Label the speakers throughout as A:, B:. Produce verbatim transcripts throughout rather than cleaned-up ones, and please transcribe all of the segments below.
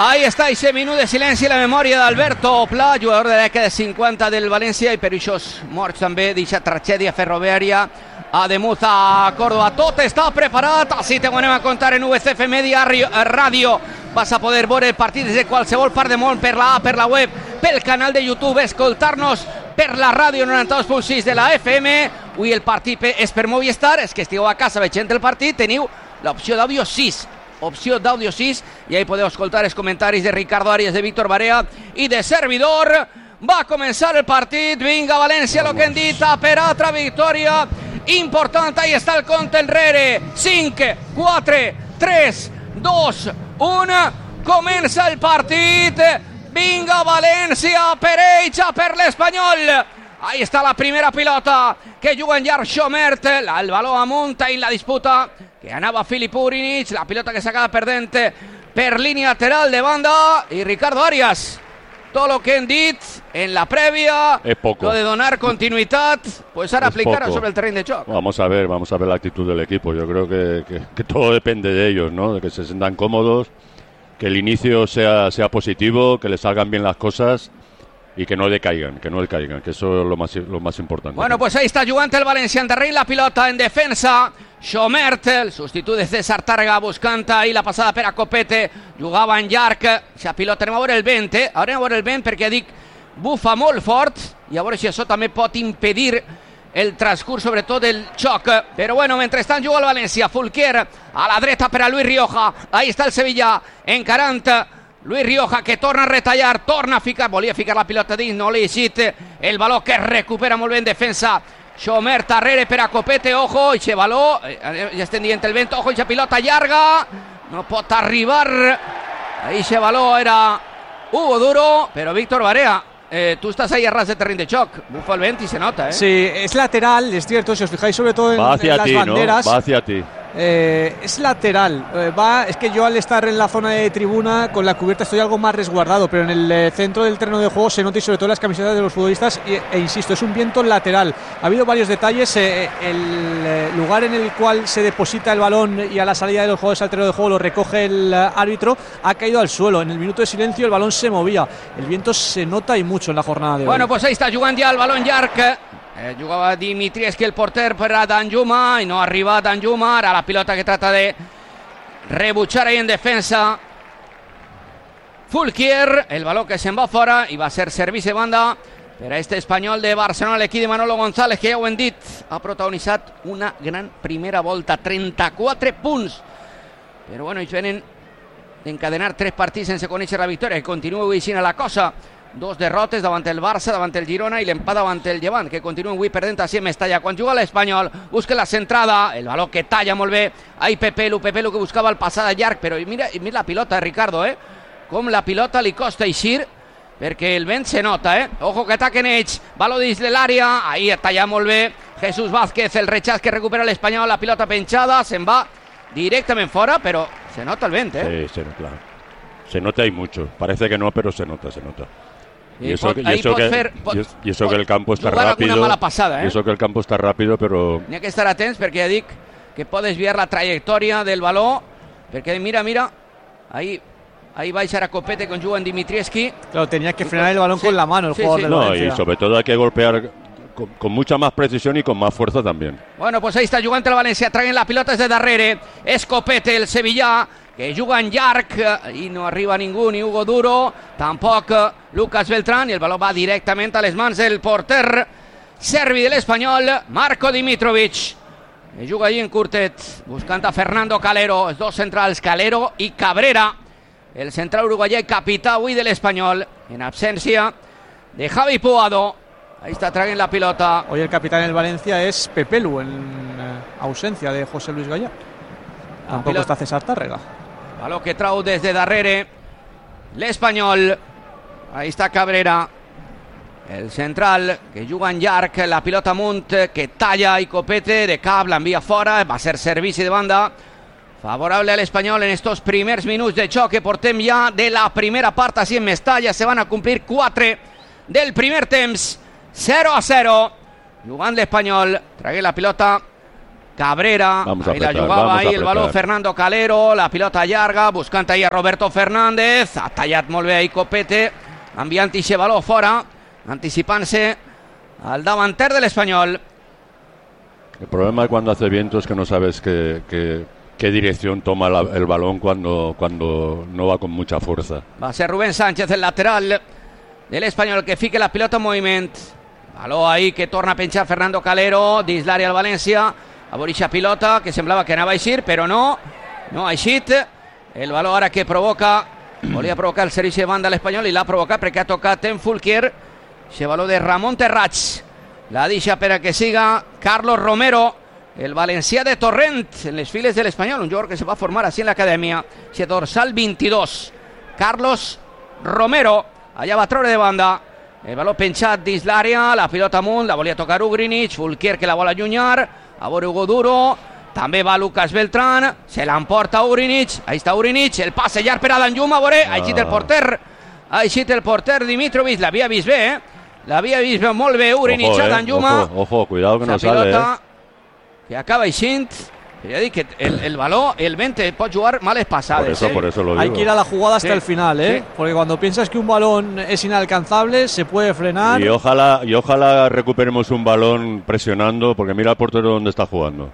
A: Ahí está, i set minuts de silenci a la memòria d'Alberto Pla, jugador de la dècada cinquanta del València, i per això morts també d'aquesta tragèdia ferroviària a Demuz, a Córdoba. Tot està preparat, així te ho anem a contar en U C F Media Ràdio. Vas a poder veure el partit des de qualsevol part del món, per la app, per la web, pel canal de YouTube, escoltar-nos per la ràdio noranta-dos punt sis de la F M. Avui el partit és per Movistar, és que estigueu a casa veient el partit, teniu l'opció d'àudio sis. Opció d'àudio sis, i ahí podeu escoltar els comentaris de Ricardo Arias, de Víctor Barea i de servidor. Va a començar el partit, vinga València, lo que hem dit, per altra victòria important. Ahí està el compte enrere, cinc, quatre, tres, dos, un, comença el partit, vinga València, per ells, per l'Espanyol. Ahí está la primera pilota que juga en llarg Xomert, el baló amunt en la disputa que anava Filip Urinic, la pilota que s'acaba perdent per línia lateral de banda, i Ricardo Arias, tot lo que hem dit en la prèvia, lo de donar continuïtat, pues ahora aplicar sobre el terreny de joc.
B: Vamos a ver, vamos a ver la actitud del equipo. Yo creo que, que, que todo depende de ellos, ¿no? De que se sientan cómodos, que el inicio sea, sea positivo, que les salgan bien las cosas y que no decaigan, que no decaigan, que eso es lo más, lo más importante.
A: Bueno, pues ahí está jugant el València, endarrere la pilota en defensa, Xomert, el substitut de César Tàrrega, buscant ahí la passada per a Copete, jugava en llarg, aquesta pilota, anem a veure el vent, eh? Anem a veure el vent perquè dic, bufa molt fort, i a veure si això també pot impedir el transcurs, sobretot del xoc. Però bueno, mentrestant juga el València, Fulquier a la dreta per a Luis Rioja, ahí està el Sevilla, encarant Luis Rioja, que torna a retallar, torna a ficar, volia ficar la pilota dins, no li eixit, el baló que recupera molt bé en defensa Xomert, darrere per a Copete, ojo, ixe baló, ja estem dient el vent, ojo, ixa pilota llarga, no pot arribar, ixe baló era Hugo Duro, però Víctor Barea, eh, tú estás ahí a ras de terreno de choc, bufa el vent y se nota, ¿eh?
C: Sí, es lateral, es cierto, si os fijáis sobre todo en,
B: va hacia
C: en las
B: ti,
C: banderas.
B: ¿no? Va hacia ti.
C: Eh, es lateral, eh, va, es que yo al estar en la zona de tribuna con la cubierta estoy algo más resguardado, pero en el eh, centro del terreno de juego se nota, y sobre todo en las camisetas de los futbolistas, y, e insisto, es un viento lateral. Ha habido varios detalles, eh, el eh, lugar en el cual se deposita el balón y a la salida de los jugadores al terreno de juego lo recoge el eh, árbitro, ha caído al suelo. En el minuto de silencio el balón se movía, el viento se nota y mucho en la jornada de hoy.
A: Bueno, pues ahí está jugant ja el balón llarg. Eh, jugava Dimitrievski, el porter, per a Danjuma, i no arriba Danjuma. Ara la pilota que trata de rebutjar ahí en defensa Fulquier, el baló que se'n va fora i va ser servici de banda per a este Espanyol de Barcelona. L'equip de Manolo González, que ja ho hem dit, ha protagonitzat una gran primera volta, trenta-quatre punts, però bueno, ells venen d'encadenar tres partits sense conèixer la victòria, que continua avui així la cosa. Dos derrotes davant el Barça, davant el Girona, i l'empat davant el Llevant, que continuen avui perdent així en Mestalla. Quan juga l'Espanyol, busca la centrada, el baló que talla molt bé, ahí Pepelu, Pepelu que buscava el passada llarg, però mira, mira la pilota, Ricardo, eh? Com la pilota li costa eixir, perquè el vent se nota, eh? Ojo que ataquen ells, baló dins de l'àrea, ahí talla molt bé, Jesús Vázquez, el rechaç que recupera l'Espanyol, la pilota penjada, se'n va directament fora, però se nota el vent, eh?
B: Sí, sí, claro. Se nota y mucho, parece que no, pero se nota, se nota. Y eso,
A: pot,
B: y eso, que,
A: fer, pot,
B: y eso, y eso que el campo está rápido,
A: mala passada, eh?
B: y eso que el campo está rápido, pero
A: n'hi ha que estar atents perquè ja dic que pot desviar la trajectòria del baló, perquè mira, mira, ahí, ahí va a echar a Copete con Juan Dimitrievski.
C: Claro, tenía que frenar el balón sí, con la mano el
A: sí,
C: jugador
A: sí.
C: del
B: no,
C: Valencia.
B: Y sobre todo hay que golpear con, con mucha más precisión y con más fuerza también.
A: Bueno, pues ahí está jugant el València, traen la pilota desde darrere, és Copete, el Sevilla, que juga en llarg i no arriba ningú, ni Hugo Duro, tampoc Lucas Beltrán, i el baló va directament a les mans del porter serbi de l'Espanyol, Marco Dimitrovic, que juga allí en curtet, buscant a Fernando Calero, els dos centrals, Calero i Cabrera, el central uruguaià i capità avui de l'Espanyol, en absència de Javi Puado. Ahí está, traen la pilota.
C: Hoy el capitán del Valencia es Pepelu, en eh, ausencia de José Luis Gallá. Tampoco está César Tàrrega.
A: Baló que trau des de darrere l'Espanyol. Ahí està Cabrera, el central que juga en llarg, la pilota amunt que talla i Copete de cap, l'envia fora, va ser servici de banda favorable a l'Espanyol en estos primers minuts de xoc que portem ja de la primera part així en Mestalla. Se van a complir quatre del primer temps, zero a zero, jugant l'Espanyol, tragué la pilota Cabrera,
B: Vamos a
A: ahí la
B: apretar,
A: jugava
B: vamos a
A: ahí el
B: apretar.
A: baló Fernando Calero, la pilota llarga, buscant ahí a Roberto Fernández, ha tallat molt bé ahí Copete, enviant ixe baló fora, anticipant-se al davanter de l'Espanyol.
B: El problema cuando hace viento es que no sabes qué, qué, qué dirección toma la, el balón cuando, cuando no va con mucha fuerza.
A: Va a ser Rubén Sánchez, el lateral del Espanyol, que fique la pilota en moviment. Baló ahí que torna a penjar Fernando Calero, dins l'àrea al València, a Borisha pilota, que semblava que anava a eixir, però no, no ha eixit. El baló ara que provoca, volia provocar el servici de banda a l'Espanyol i l'ha provocat perquè ha tocat en Fulquier. Ese baló de Ramon Terrats. La deixa per a que siga Carlos Romero, el valencià de Torrent, en les files de l'Espanyol, un jugador que se va formar així en l'acadèmia. Ese dorsal veintidós, Carlos Romero, allà va treure de banda. El baló penjat dins l'àrea, la pilota amunt, la volia tocar Ugrinic, Fulquier que la vol allunyar, a veure Hugo Duro, també va Lucas Beltrán, se l'emporta Ugrinic, ahí està Ugrinic, el passe llarg per a Danjuma, a veure, ha eixit el porter, ha eixit el porter Dimitrovic, l'havia vist bé, eh? L'havia vist molt bé Ugrinic
B: Ojo,
A: a
B: eh,
A: Danjuma.
B: Ojo, ojo, cuidado que
A: la
B: no sale,
A: pilota
B: eh.
A: que acaba eixint. Ja dic que el, el baló, el vente pot jugar males passades.
B: Por eso,
A: eh?
B: por eso lo digo.
C: Hay que ir a la jugada hasta
A: Sí,
C: el final, ¿eh?
A: sí.
C: Porque cuando piensas que un balón es inalcanzable, se puede frenar.
B: Y ojalá, y ojalá recuperemos un balón presionando, porque mira el portero dónde está jugando.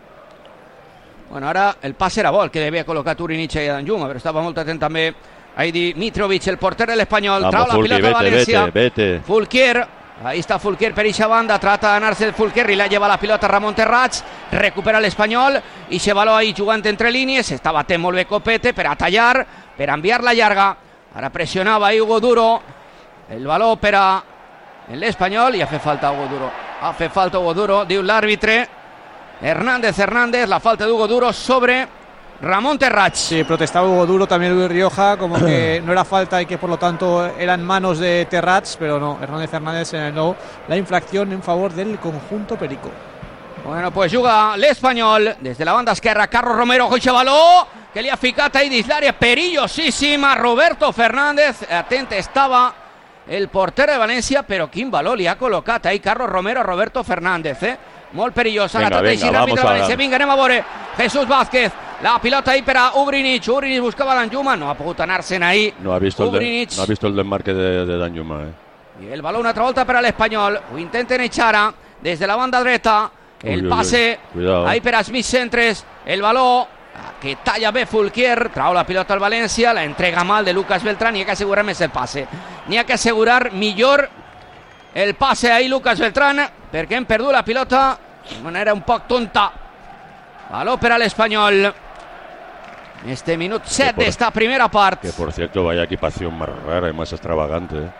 A: Bueno, ara el pas era bo, el que havia col·locat Urinich i Danjuma, però estava molt atent també ahí Dimitrovic, el porter de l'Espanyol.
B: Vamos,
A: Trau la
B: Fulqui,
A: pilota a
B: vete,
A: València.
B: vete, vete.
A: Fulquier, ahí está Fulquier per eixa banda, trata d'anar-se el Fulquier i la lleva la pilota Ramon Terrats, recupera l'Espanyol i se baló ahí jugant entre línies, està batent molt bé Copete per a tallar, per a enviar la llarga. Ara pressionava ahí Hugo Duro, el baló per a l'Espanyol i ha fet falta Hugo Duro. Ha fet falta Hugo Duro, diu l'àrbitre. Hernández Hernández, la falta de Hugo Duro sobre Ramón Terrats.
C: Sí, protestaba Hugo Duro, también Luis Rioja, como que no era falta y que por lo tanto eran manos de Terrats, pero no, Hernández Hernández señaló la infracción en favor del conjunto perico.
A: Bueno, pues juga l'Espanyol des de la banda esquerra, Carlos Romero, coixa baló, que li ha ficat ahí dins l'àrea, perillosíssima, Roberto Fernández, atent estava el porter de València, però quin baló li ha col·locat ahí Carlos Romero a Roberto Fernández, eh? Molt perillosa,
B: Venga,
A: la trata
B: venga,
A: així ràpid de
B: vamos a-
A: València, vinga, anem a veure, Jesús Vázquez, la pilota ahí per a Ugrinic, Ugrinic buscava Danjuma, no ha pogut anar-se'n ahí,
B: No ha visto el, de-
A: Ugrinic.
B: no ha visto el desmarque de, de Danjuma, eh.
A: I el baló una altra volta per a l'Espanyol, ho intenten echar ara des de la banda dreta, el
B: Uy, uy,
A: passe
B: uy. Cuidado.
A: ahí per a Smith Centres, el baló que talla bé Fulquier, trau la pilota al València, la entrega mal de Lucas Beltrán, n'hi ha que assegurar més el passe, n'hi ha que assegurar millor el passe ahí Lucas Beltrán, perquè hem perdut la pilota de manera un poc tonta. Baló per a l'Espanyol. Este minut set
B: por-
A: d'esta primera part.
B: Que por cierto, vaya equipación más rara y más extravagante, eh.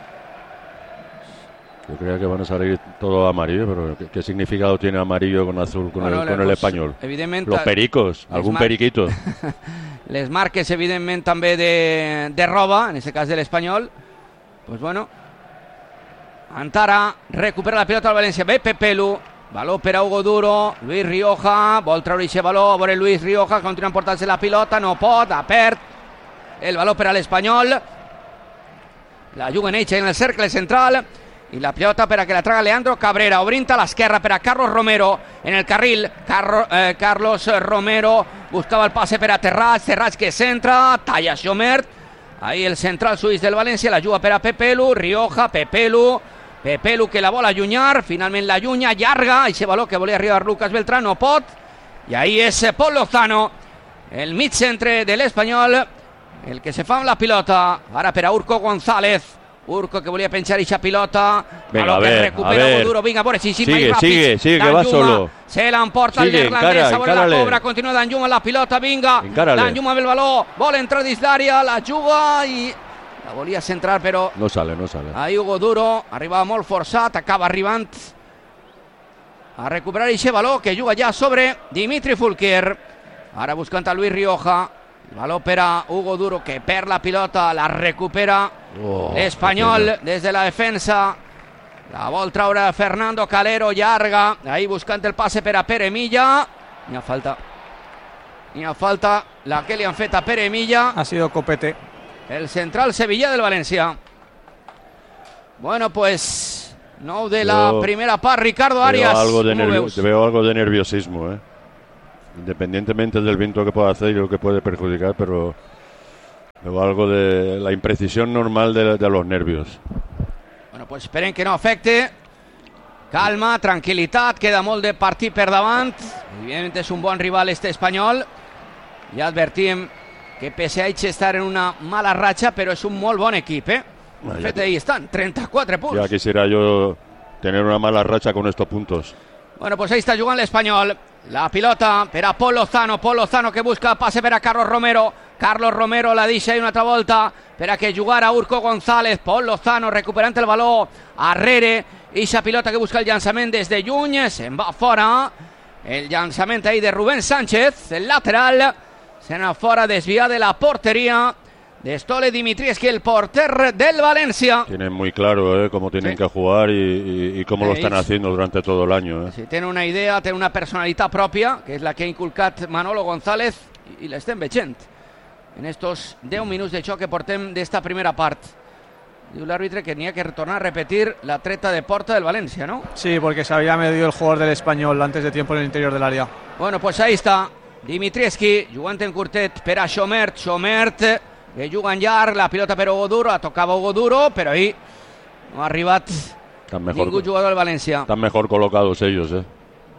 B: Yo creía que van a salir todo amarillo, pero ¿qué, qué significado tiene amarillo con azul con,
A: Bueno,
B: el, con el
A: pues,
B: Espanyol?
A: evidentment,
B: Los pericos,
A: les
B: algún
A: mar-
B: periquito.
A: Les marques, evidentment, també de, de roba, en aquest cas de l'Espanyol. Pues bueno, Antara recupera la pilota al València. Bé, Pepelu, baló per a Hugo Duro, Luis Rioja, vol treure aquest baló, a veure Luis Rioja, continua emportant-se la pilota, no pot, ha perd el baló per a l'Espanyol. La juguen ells en el cercle central i la pilota per a que la traga Leandro Cabrera, obrint a l'esquerra per a Carlos Romero en el carril. Carro, eh, Carlos Romero buscava el passe per a Terrats, Terrats que centra, talla Xomert, ahí el central suís del València, la juga per a Pepelu, Rioja, Pepelu, Pepelu que la vol allunyar, finalment la allunya, llarga, i ese baló que volia arribar Lucas Beltrán no pot, i ahí és Pol Lozano, el mig centre de l'Espanyol, el que se fa amb la pilota, ara per a Urco González, Urco que volia penjar eixa pilota,
B: Venga,
A: baló que
B: a ver,
A: recupera
B: a ver.
A: Duro, vinga, a veure si
B: Sigue,
A: mai ràpid.
B: sigue, sigue, que va
A: Danjuma
B: solo.
A: se l'emporta el
B: Sigue,
A: neerlandès,
B: encara,
A: a veure la
B: encárale.
A: cobra, continua Danjuma la pilota, vinga,
B: Encárale.
A: Danjuma amb el baló, vol entrar dins l'àrea, la juga i la volia centrar, però
B: No sale, no sale.
A: ahí Hugo Duro arribava molt forçat, acaba arribant a recuperar aquest baló que juga ja sobre Dimitri Fulquier. Ara buscant a Luis Rioja, el baló per a Hugo Duro que perd la pilota, la recupera
B: Oh,
A: l'Espanyol des de la defensa. La vol traure Fernando Calero, llarga, ahí buscant el passe per a Pere Milla. N'hi ha falta. N'hi ha falta la que li han fet a Pere Milla.
C: Ha sido Copete.
A: El central Sevilla del Valencia. Bueno, pues no de la
B: Yo
A: primera part, Ricardo
B: Veo
A: Arias.
B: algo, de
A: ¿cómo
B: nervio-
A: veus?
B: veo algo de nerviosismo, eh. independientemente del viento que pueda hacer y lo que puede perjudicar, pero luego algo de la imprecisión normal de, de los nervios.
A: Bueno, pues esperen que no afecte. Calma, tranquilitat, queda molt de partit per davant. Evidentment és un bon rival este espanyol. Ja advertim que pese a ells estar en una mala racha, però és un molt bon equip, eh? De fet, ahí estan, trenta-quatre punts.
B: Ya quisiera yo tener una mala racha con estos puntos.
A: Bueno, pues ahí está jugant l'Espanyol. La pilota per a Pol Lozano. Pol Lozano que busca passe per a Carlos Romero. Carlos Romero la deixa ahí una altra volta per a que jugara Urco González. Pol Lozano recuperant el valor. Arrere. Ixa pilota que busca el llançament des de lluny. Se'n va fora. El llançament ahí de Rubén Sánchez. El lateral. Se'n va fora, desviat de la porteria de Stole Dimitrievski, el porter del Valencia.
B: Tienen muy claro, ¿eh?, cómo tienen sí. que jugar y, y, y cómo sí, lo están haciendo durante todo el año. ¿eh?
A: Sí, tiene una idea, tiene una personalitat pròpia, que és la que ha inculcat Manolo González, i l'estem veient en estos deu minuts de xoc que portem d'esta primera part. Diu l'àrbitre que n'hi ha que tornar a repetir la treta de porta del Valencia, ¿no?
C: Sí, porque se había medido el jugador del Español antes de tiempo en el interior del área.
A: Bueno, pues ahí está Dimitrievski, jugant en curtet per a Xomert. Xomert que juga en llarg, la pilota per Hugo Duro, la tocava Hugo Duro, però ahí no ha arribat
B: mejor,
A: ningú jugador del València.
B: Están mejor colocados ellos, eh.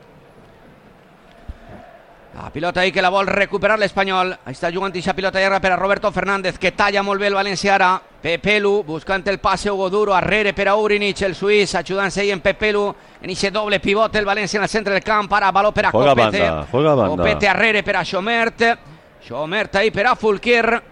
A: La pilota ahí que la vol recuperar l'Espanyol. Ahí està jugant aquesta pilota llarga per a Roberto Fernández, que talla molt bé el València ara. Pepelu buscant el passe Hugo Duro, arrere per a Urinic, el suís, ajudant-se ahí en Pepelu, en ese doble pivote el València en el centre del camp, ara valor per a
B: juega
A: Copete.
B: Banda, juega banda.
A: Copete arrere per a Xomert. Xomert ahí per a Fulquier.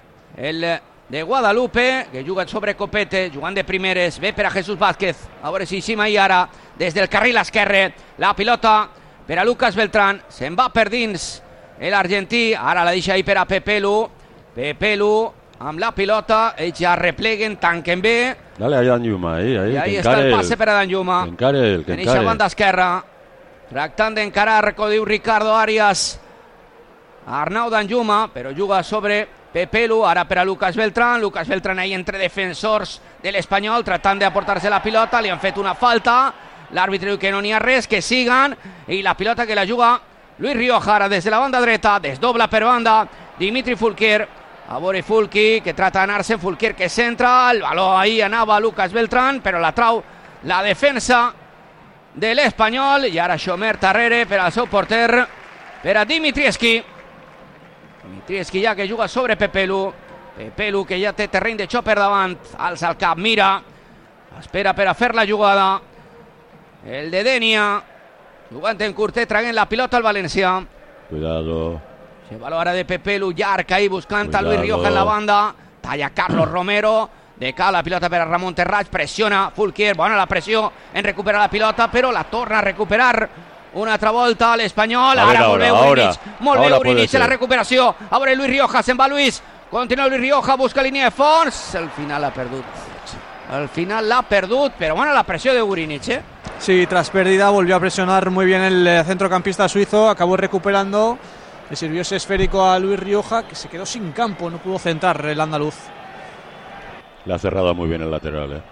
A: El de Guadalupe, que juga sobre Copete, jugant de primeres, ve per a Jesús Vázquez, a veure si Sima i ara, des del carril esquerre, la pilota per a Lucas Beltrán, se'n va per dins l'argentí, ara la deixa ahí per a Pepelu, Pepelu amb la pilota, ells ja repleguen, tanquen bé.
B: Dale a Danjuma, ahí, ahí,
A: i ahí està el passe per a Danjuma,
B: que encare el, que
A: en eixa banda esquerra, tractant d'encarar, com diu Ricardo Arias, Arnau Danjuma, però juga sobre Pepelu, ara per a Lucas Beltrán. Lucas Beltrán ahí entre defensors de l'Espanyol, tratant d'aportar-se la pilota, li han fet una falta, l'àrbitre diu que no n'hi ha res, que sigan, i la pilota que la juga Luis Rioja ara des de la banda dreta, desdobla per banda Dimitri Fulquier, a veure Fulqui que trata d'anar-se, Fulquier que centra, el valor ahí anava Lucas Beltrán, però la trau la defensa de l'Espanyol, i ara Xomert darrere per al seu porter, per a Dimitrievski. Dimitrievski ja que juga sobre Pepelu, Pepelu que ja té terreny de xoc per davant, alça el cap, mira, espera per a fer la jugada, el de Denia, jugant en curtet, traient la pilota al València.
B: Cuidado.
A: Se valor ara de Pepelu, llarg ahí buscant a Luis Rioja en la banda, talla Carlos Romero, deca la pilota per a Ramon Terrats, pressiona Fulquier, bona la pressió en recuperar la pilota, però la torna a recuperar una altra volta a l'Espanyol, ara molt bé Urinic, molt bé Urinic en la recuperació, a veure Luis Rioja, se'n va Luis, continua Luis Rioja, busca línia de fons, al final l'ha perdut, al final l'ha perdut, però bueno, la pressió de Urinic, eh?
C: Sí, tras pérdida volvió a presionar muy bien el centrocampista suizo, acabó recuperando, le sirvió ese esférico a Luis Rioja, que se quedó sin campo, no pudo centrar el andaluz.
B: Le ha cerrado muy bien el lateral, eh.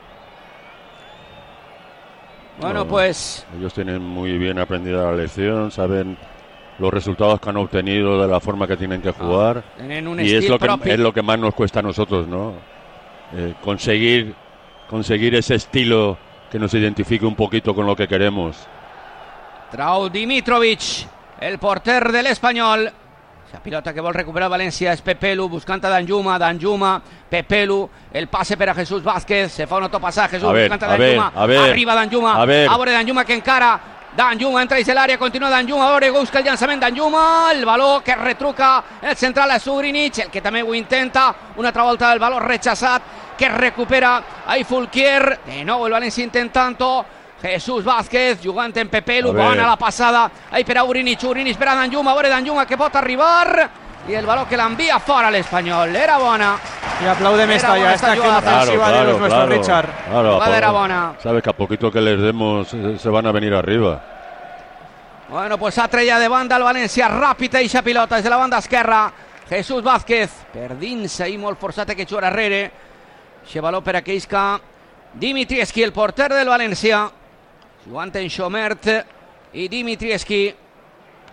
A: Bueno,
B: no,
A: pues
B: ellos tienen muy bien aprendida la lección, saben los resultados que han obtenido de la forma que tienen que jugar,
A: tienen un
B: y es lo, que,
A: propio.
B: es lo que más nos cuesta a nosotros, ¿no? Eh, conseguir, conseguir ese estilo que nos identifique un poquito con lo que queremos.
A: Trau Dimitrovic, el porter de l'Espanyol. La pilota que vol recuperar València és Pepelu, buscant a Danjuma, Danjuma, Pepelu, el passe per a Jesús Vázquez, se fa un autopassar, Jesús
B: a ver,
A: buscant a
B: a
A: Danjuma,
B: ver, a ver,
A: arriba Danjuma,
B: a, ver.
A: a veure Danjuma que encara, Danjuma entra dins l'àrea, continua Danjuma, a veure, busca el llançament Danjuma, el valor que retruca el central a Urinic, el que també ho intenta, una altra volta el valor rechaçat, que recupera ahí Fulquier, de nou el València intentant-ho, Jesús Vázquez jugant en Pepelu, bona la passada ahí per a Urinic, Urinic per a Danjuma, a veure Danjuma que pot arribar, i el valor que l'envia fora l'Espanyol, era bona.
C: Y aplaude Mestalla, esta acción ofensiva
B: claro,
C: de los nuestros,
B: claro,
C: Richard.
B: Claro,
A: jugada era bona.
B: Sabes que a poquito que les demos se van a venir arriba.
A: Bueno, pues ha trella de banda el València, ràpid eixa pilota des de la banda esquerra, Jesús Vázquez, perdint-se ahí molt forçat que juga darrere, eixe valor per a que isca Dimitrievski, el porter del València, jugant en Xomert i Dimitrievski.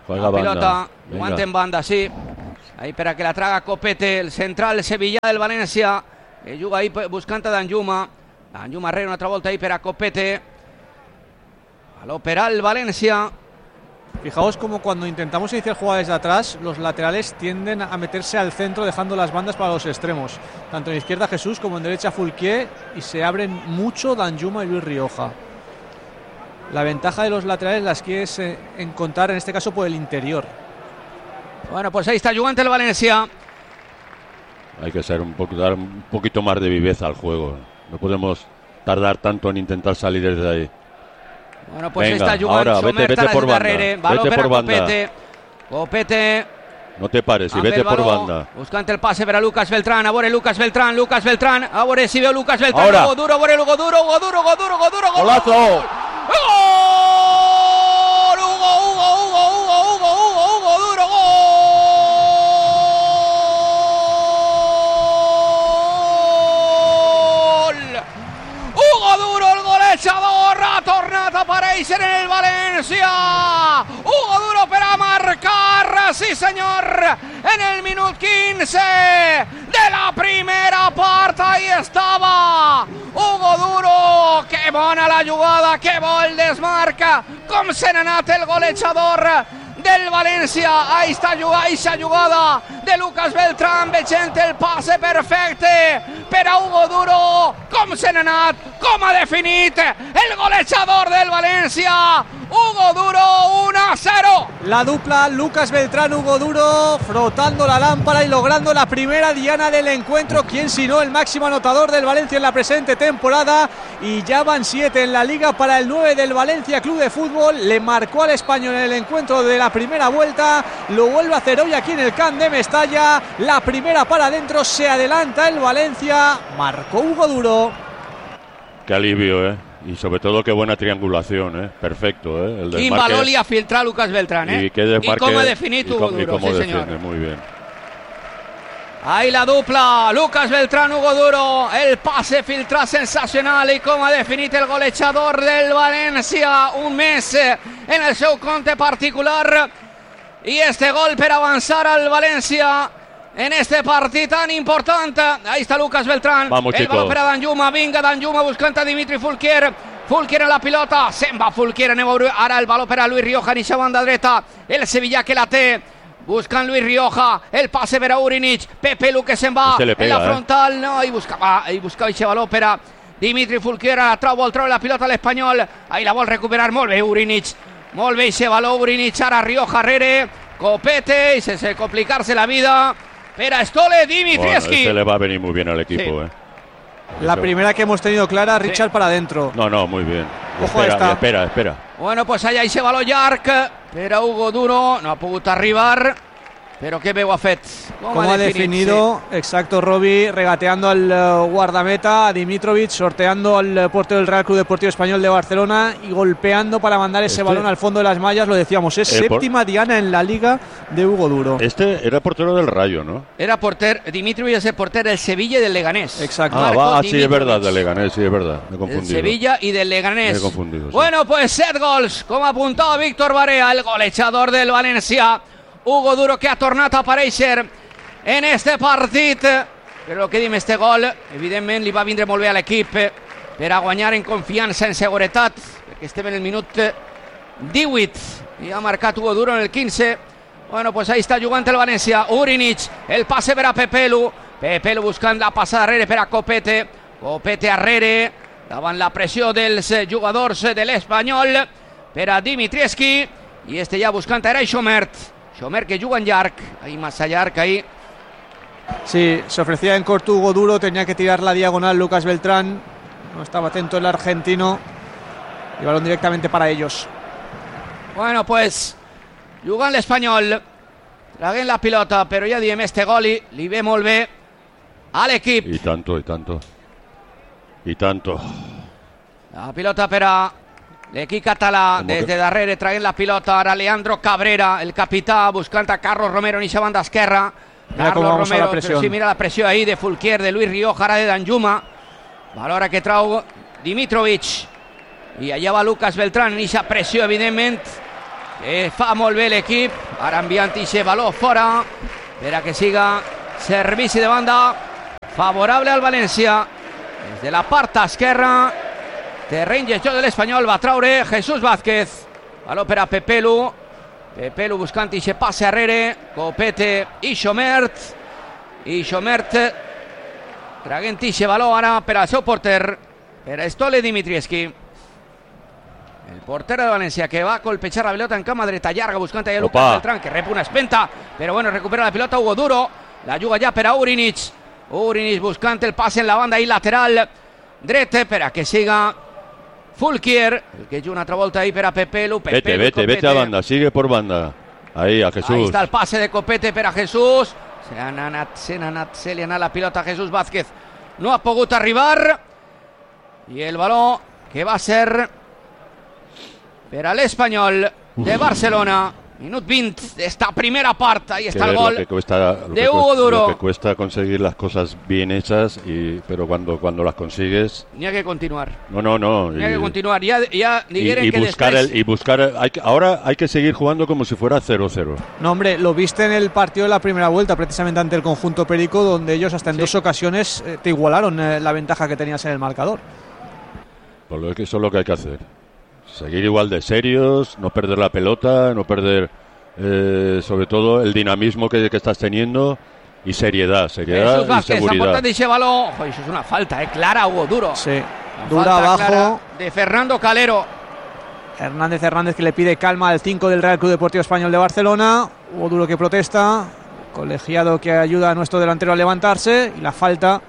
B: Juega
A: la
B: banda.
A: pilota,
B: Venga.
A: guante en banda, sí. Ahí para que la traga Copete, el central Sevilla del València. Que juga ahí buscant a Danjuma. Danjuma rere una altra volta ahí per a Copete. A l'operar el València.
C: Fijaos como cuando intentamos iniciar jugadas de atrás, los laterales tienden a meterse al centro dejando las bandas para los extremos. Tanto en izquierda Jesús como en derecha Fulquier, y se abren mucho Danjuma y Luis Rioja. La ventaja de los laterales las quieres eh, encontrar en este caso por el interior.
A: Bueno, pues ahí está jugant el València.
B: Hay que ser un poco, dar un poquito más de viveza al juego. No podemos tardar tanto en intentar salir desde ahí.
A: Bueno, pues
B: Venga,
A: ahí está jugant.
B: ahora, vete, vete por banda. Vete por banda.
A: Copete. Copete.
B: No te pares y vete por banda.
A: Buscant el pase per a Lucas Beltrán. A veure Lucas Beltrán, Lucas Beltrán. A veure si veu Lucas Beltrán.
B: Ahora.
A: Hugo Duro, a veure Hugo Duro, Hugo Duro, Hugo Duro, Hugo Duro.
B: ¡Golazo!
A: ¡Gol! Hugo, Hugo, Hugo, Hugo, Hugo, Hugo, Hugo Duro, gol. Hugo Duro, el golejador, ha tornat a aparèixer en el València. Hugo Duro per a marcar, sí senyor, en el minut quinze de la primera part. Ahí estava Hugo Duro. Que bona la jugada, que bo el desmarca, com se n'ha anat el golejador del València. Ahí està aquesta jugada de Lucas Beltrán, veient el passe perfecte per a Hugo Duro. Com se n'ha anat, com ha definit el golejador del València. Hugo Duro, uno a cero.
C: La dupla Lucas Beltrán, Hugo Duro, frotando la lámpara y logrando la primera diana del encuentro. ¿Quién sino el máximo anotador del Valencia en la presente temporada? Y ya van siete en la liga para el nueve del Valencia Club de Fútbol. Le marcó al Español en el encuentro de la primera vuelta. Lo vuelve a hacer hoy aquí en el Camp de Mestalla. La primera para adentro, se adelanta el Valencia. Marcó Hugo Duro.
B: Qué alivio, ¿eh? Y sobre todo qué buena triangulación, ¿eh? Perfecto, ¿eh? El
A: Quin valor li ha filtrat Lucas Beltrán, ¿eh?
B: Y, qué desmarque,
A: I com ha definit
B: y
A: Hugo
B: com, y
A: Duro,
B: cómo
A: sí
B: defiende,
A: senyor.
B: muy bien.
A: Ahí la dupla, Lucas Beltrán, Hugo Duro, el pase filtrat sensacional i com ha definit el golejador del València, un mes en el seu compte particular, i este gol per avançar al València en este partit tan important. Ahí está Lucas Beltrán.
B: Vamos,
A: el
B: chicos.
A: baló per a Danjuma, vinga Danjuma buscant a Dimitri Fulquier. Fulquier en la pilota, se'n va Fulquier, anem a veure ara el baló per a Luis Rioja, en eixa banda dreta, el Sevilla que la té, buscant Luis Rioja, el passe per a Urinic, Pepe Lu que se'n va,
B: Se le pega,
A: en la frontal, eh? no, i buscava, i buscava eixe baló per a Dimitri Fulquier, ara trau, vol treure la pilota a l'Espanyol, ahí la vol recuperar, molt bé Urinic, molt bé eixe baló Urinic, ara Rioja rere, Copete, i sense complicar-se la vida, per a Stole Dimitrievski.
B: Bueno, este le va a venir muy bien al equipo,
A: Sí.
B: ¿eh?
C: La
B: Eso.
C: primera que hemos tenido clara, Richard
A: Sí.
C: para adentro.
B: No, no, muy bien.
C: Ojo
B: espera,
C: esta.
B: espera, espera.
A: Bueno, pues allà eixe baló llarg per a Hugo Duro, no ha pogut arribar, però què veu ha fet? Com,
C: Como ha definido,
A: sí.
C: exacto, Robbie, regateando al uh, guardameta, a Dimitrovic, sorteando al uh, portero del Real Club Deportivo Español de Barcelona y golpeando para mandar ese
B: Este-
C: balón al fondo de las mallas. Lo decíamos, es
B: El por-
C: séptima diana en la liga de Hugo Duro.
B: Este era portero del Rayo, ¿no?
A: Era porter, Dimitrovic és el porter del Sevilla y del Leganés.
C: Exacto.
B: Ah,
A: Marco
B: va, ah, sí, es
A: Dimitrovic.
B: verdad, del Leganés, sí, es verdad. Me he
A: Del
B: confundido.
A: Sevilla y del Leganés.
B: Me he confundido, sí.
A: Bueno, pues set gols, com ha apuntat Víctor Barea, el golejador del València. Hugo Duro que ha tornat a aparèixer en este partit. Però el que dim, este gol, evidentment, li va vindre molt bé a l'equip per a guanyar en confiança, en seguretat, perquè estem en el minut divuit i ha marcat Hugo Duro en el quinze. Bueno, pues ahí està jugant el València. Urinic, el passe per a Pepelu. Pepelu buscant la passada arrere per a Copete. Copete arrere, davant la pressió dels jugadors de l'Espanyol, per a Dimitrievski. I este ja buscant era Xomert. Xomert que juga en llarg, ahí massa llarg, ahí.
C: Sí, se ofrecía en corto Hugo Duro, tenía que tirar la diagonal Lucas Beltrán. No estaba atento el argentino. Y balón directamente para ellos.
A: Bueno, pues jugant l'Espanyol, traguent la pilota, però ja diem, este gol li, li ve molt bé a l'equip.
B: Y tanto, y tanto. Y tanto.
A: La pilota per a l'equip català,
B: Com
A: des
B: que-
A: de darrere traient la pilota, ara Leandro Cabrera, el capità, buscant a Carlos Romero en eixa banda esquerra.
C: Mira cómo
A: Carlos
C: vamos a la
A: Romero,
C: presión.
A: però sí, mira la pressió ahí de Fulquier, de Luis Rioja, ara de Danjuma. Valora que trau Dimitrovic. I allà va Lucas Beltrán en eixa pressió, evidentment, que fa molt bé l'equip. Ara enviant ixe baló fora per a que siga servici de banda favorable al València. Des de la part esquerra, terreny de joc de l'Espanyol, va traure Jesús Vázquez. Baló per a Pepelu. Pepelu buscant ixe passe arrere. Copete i Xomert. I Xomert traguent ixe baló ara per al seu porter, per a Stole Dimitrievski. El portero de València que va a colpejar la pelota en cama dreta llarga buscant allà Lucas Beltrán, que rep una espenta, però bueno, recupera la pilota Hugo Duro. La juga ja per a Urinic. Urinic buscant el passe en la banda i lateral dret per a que siga Fulquier, el que juga una altra volta ahí per a Pepelu.
B: Vete, Pepelu, vete, Copete. Vete a banda, sigue por banda. Ahí a Jesús.
A: Ahí está el pase de Copete per a Jesús. Se n'ha anat, se n'ha anat, se li ha anat la pilota a Jesús Vázquez. No ha pogut arribar. I el baló que va ser per a l'Espanyol de Barcelona. Minut veinte de esta primera parte. Ahí está el gol
B: lo que cuesta, lo
A: de
B: que
A: Hugo
B: cuesta,
A: Duro.
B: Lo que cuesta conseguir las cosas bien hechas, y, pero cuando, cuando las consigues...
A: Ni hay que continuar.
B: No, no, no.
A: Ni hay que continuar. Ya, ya
B: y, y,
A: que
B: buscar el, y buscar... Hay que, ahora hay que seguir jugando como si fuera cero cero.
C: No, hombre, lo viste en el partido de la primera vuelta, precisamente ante el conjunto Perico, donde ellos hasta en sí. dos ocasiones eh, te igualaron eh, la ventaja que tenías en el marcador.
B: Pues lo que, eso es lo que hay que hacer. Seguir igual de serios, no perder la pelota, no perder... Eh, sobre todo el dinamismo que, que estás teniendo y seriedad, seriedad
A: Jesús Vázquez,
B: y seguridad.
A: Ese balón, ojo, eso es una falta, eh, clara, Hugo Duro.
C: Sí,
A: una
C: dura abajo
A: de Fernando Calero.
C: Hernández Hernández que le pide calma al cinco del Real Club Deportivo Español de Barcelona. Hugo Duro que protesta, colegiado que ayuda a nuestro delantero a levantarse, y la falta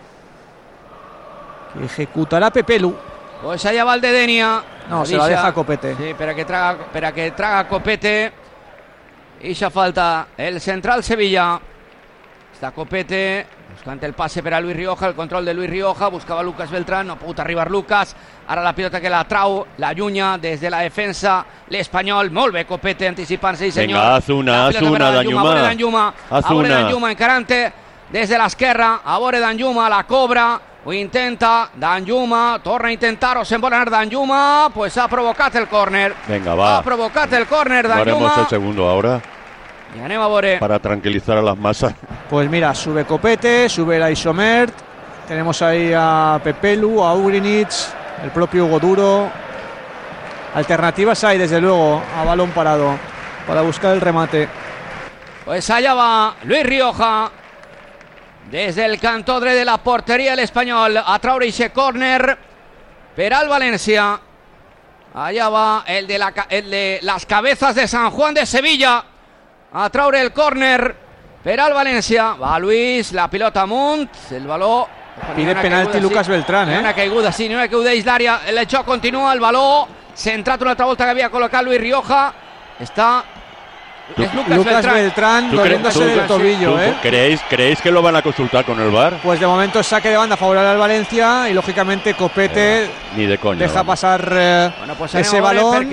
C: que ejecutará Pepelu.
A: Pues allá va el de Denia.
C: No, se la deja Copete.
A: Sí, para que traga, para que traga Copete. Y se falta el central Sevilla. Está Copete buscant el passe per a Luis Rioja, el control de Luis Rioja, buscava Lucas Beltrán, no ha pogut arribar Lucas. Ara la pilota que la trau, la allunya des de la defensa l'Espanyol. Molt bé Copete anticipant-se, sí senyor.
B: Venga, haz una, haz una, Danjuma.
A: Danjuma,
B: haz
A: una.
B: Danjuma
A: encarante des de l'esquerra, a veure Danjuma, la cobra, ho intenta, Danjuma, torna a intentar-ho, se'n vol anar Danjuma, pues ha provocat el córner.
B: Venga, va.
A: Ha provocat el córner Danjuma.
B: Haremos el segundo ahora.
A: Y anem a veure.
B: Para tranquilizar a las masas.
C: Pues mira, sube Copete, sube la Isomert. Tenemos ahí a Pepelu, a Urinic, el propio Hugo Duro. Alternativas hay, desde luego, a balón parado para buscar el remate.
A: Pues allá va Luis Rioja. Desde el cantó de la portería el Espanyol a traure ese córner per al València. Allá va el de, la, el de las cabezas de San Juan de Sevilla a traure el córner per al València. Va Luis, la pilota amunt, el baló.
C: Pide penalti caiguda, Lucas sí. Beltrán, eh?
A: Una caiguda, sí, una caiguda dins l'àrea. El xoc continua, el baló centrat una altra volta que havia col·locat Luis Rioja. Está...
C: Tú, es Lucas, Lucas Beltrán, Beltrán doliéndose del tobillo, ¿eh?
B: ¿Creéis, ¿Creéis que lo van a consultar con el V A R?
C: Pues de momento es saque de banda favorable al Valencia y lógicamente Copete
B: eh, ni de coña,
C: deja
B: vamos.
C: pasar eh,
A: bueno, pues
C: ese balón.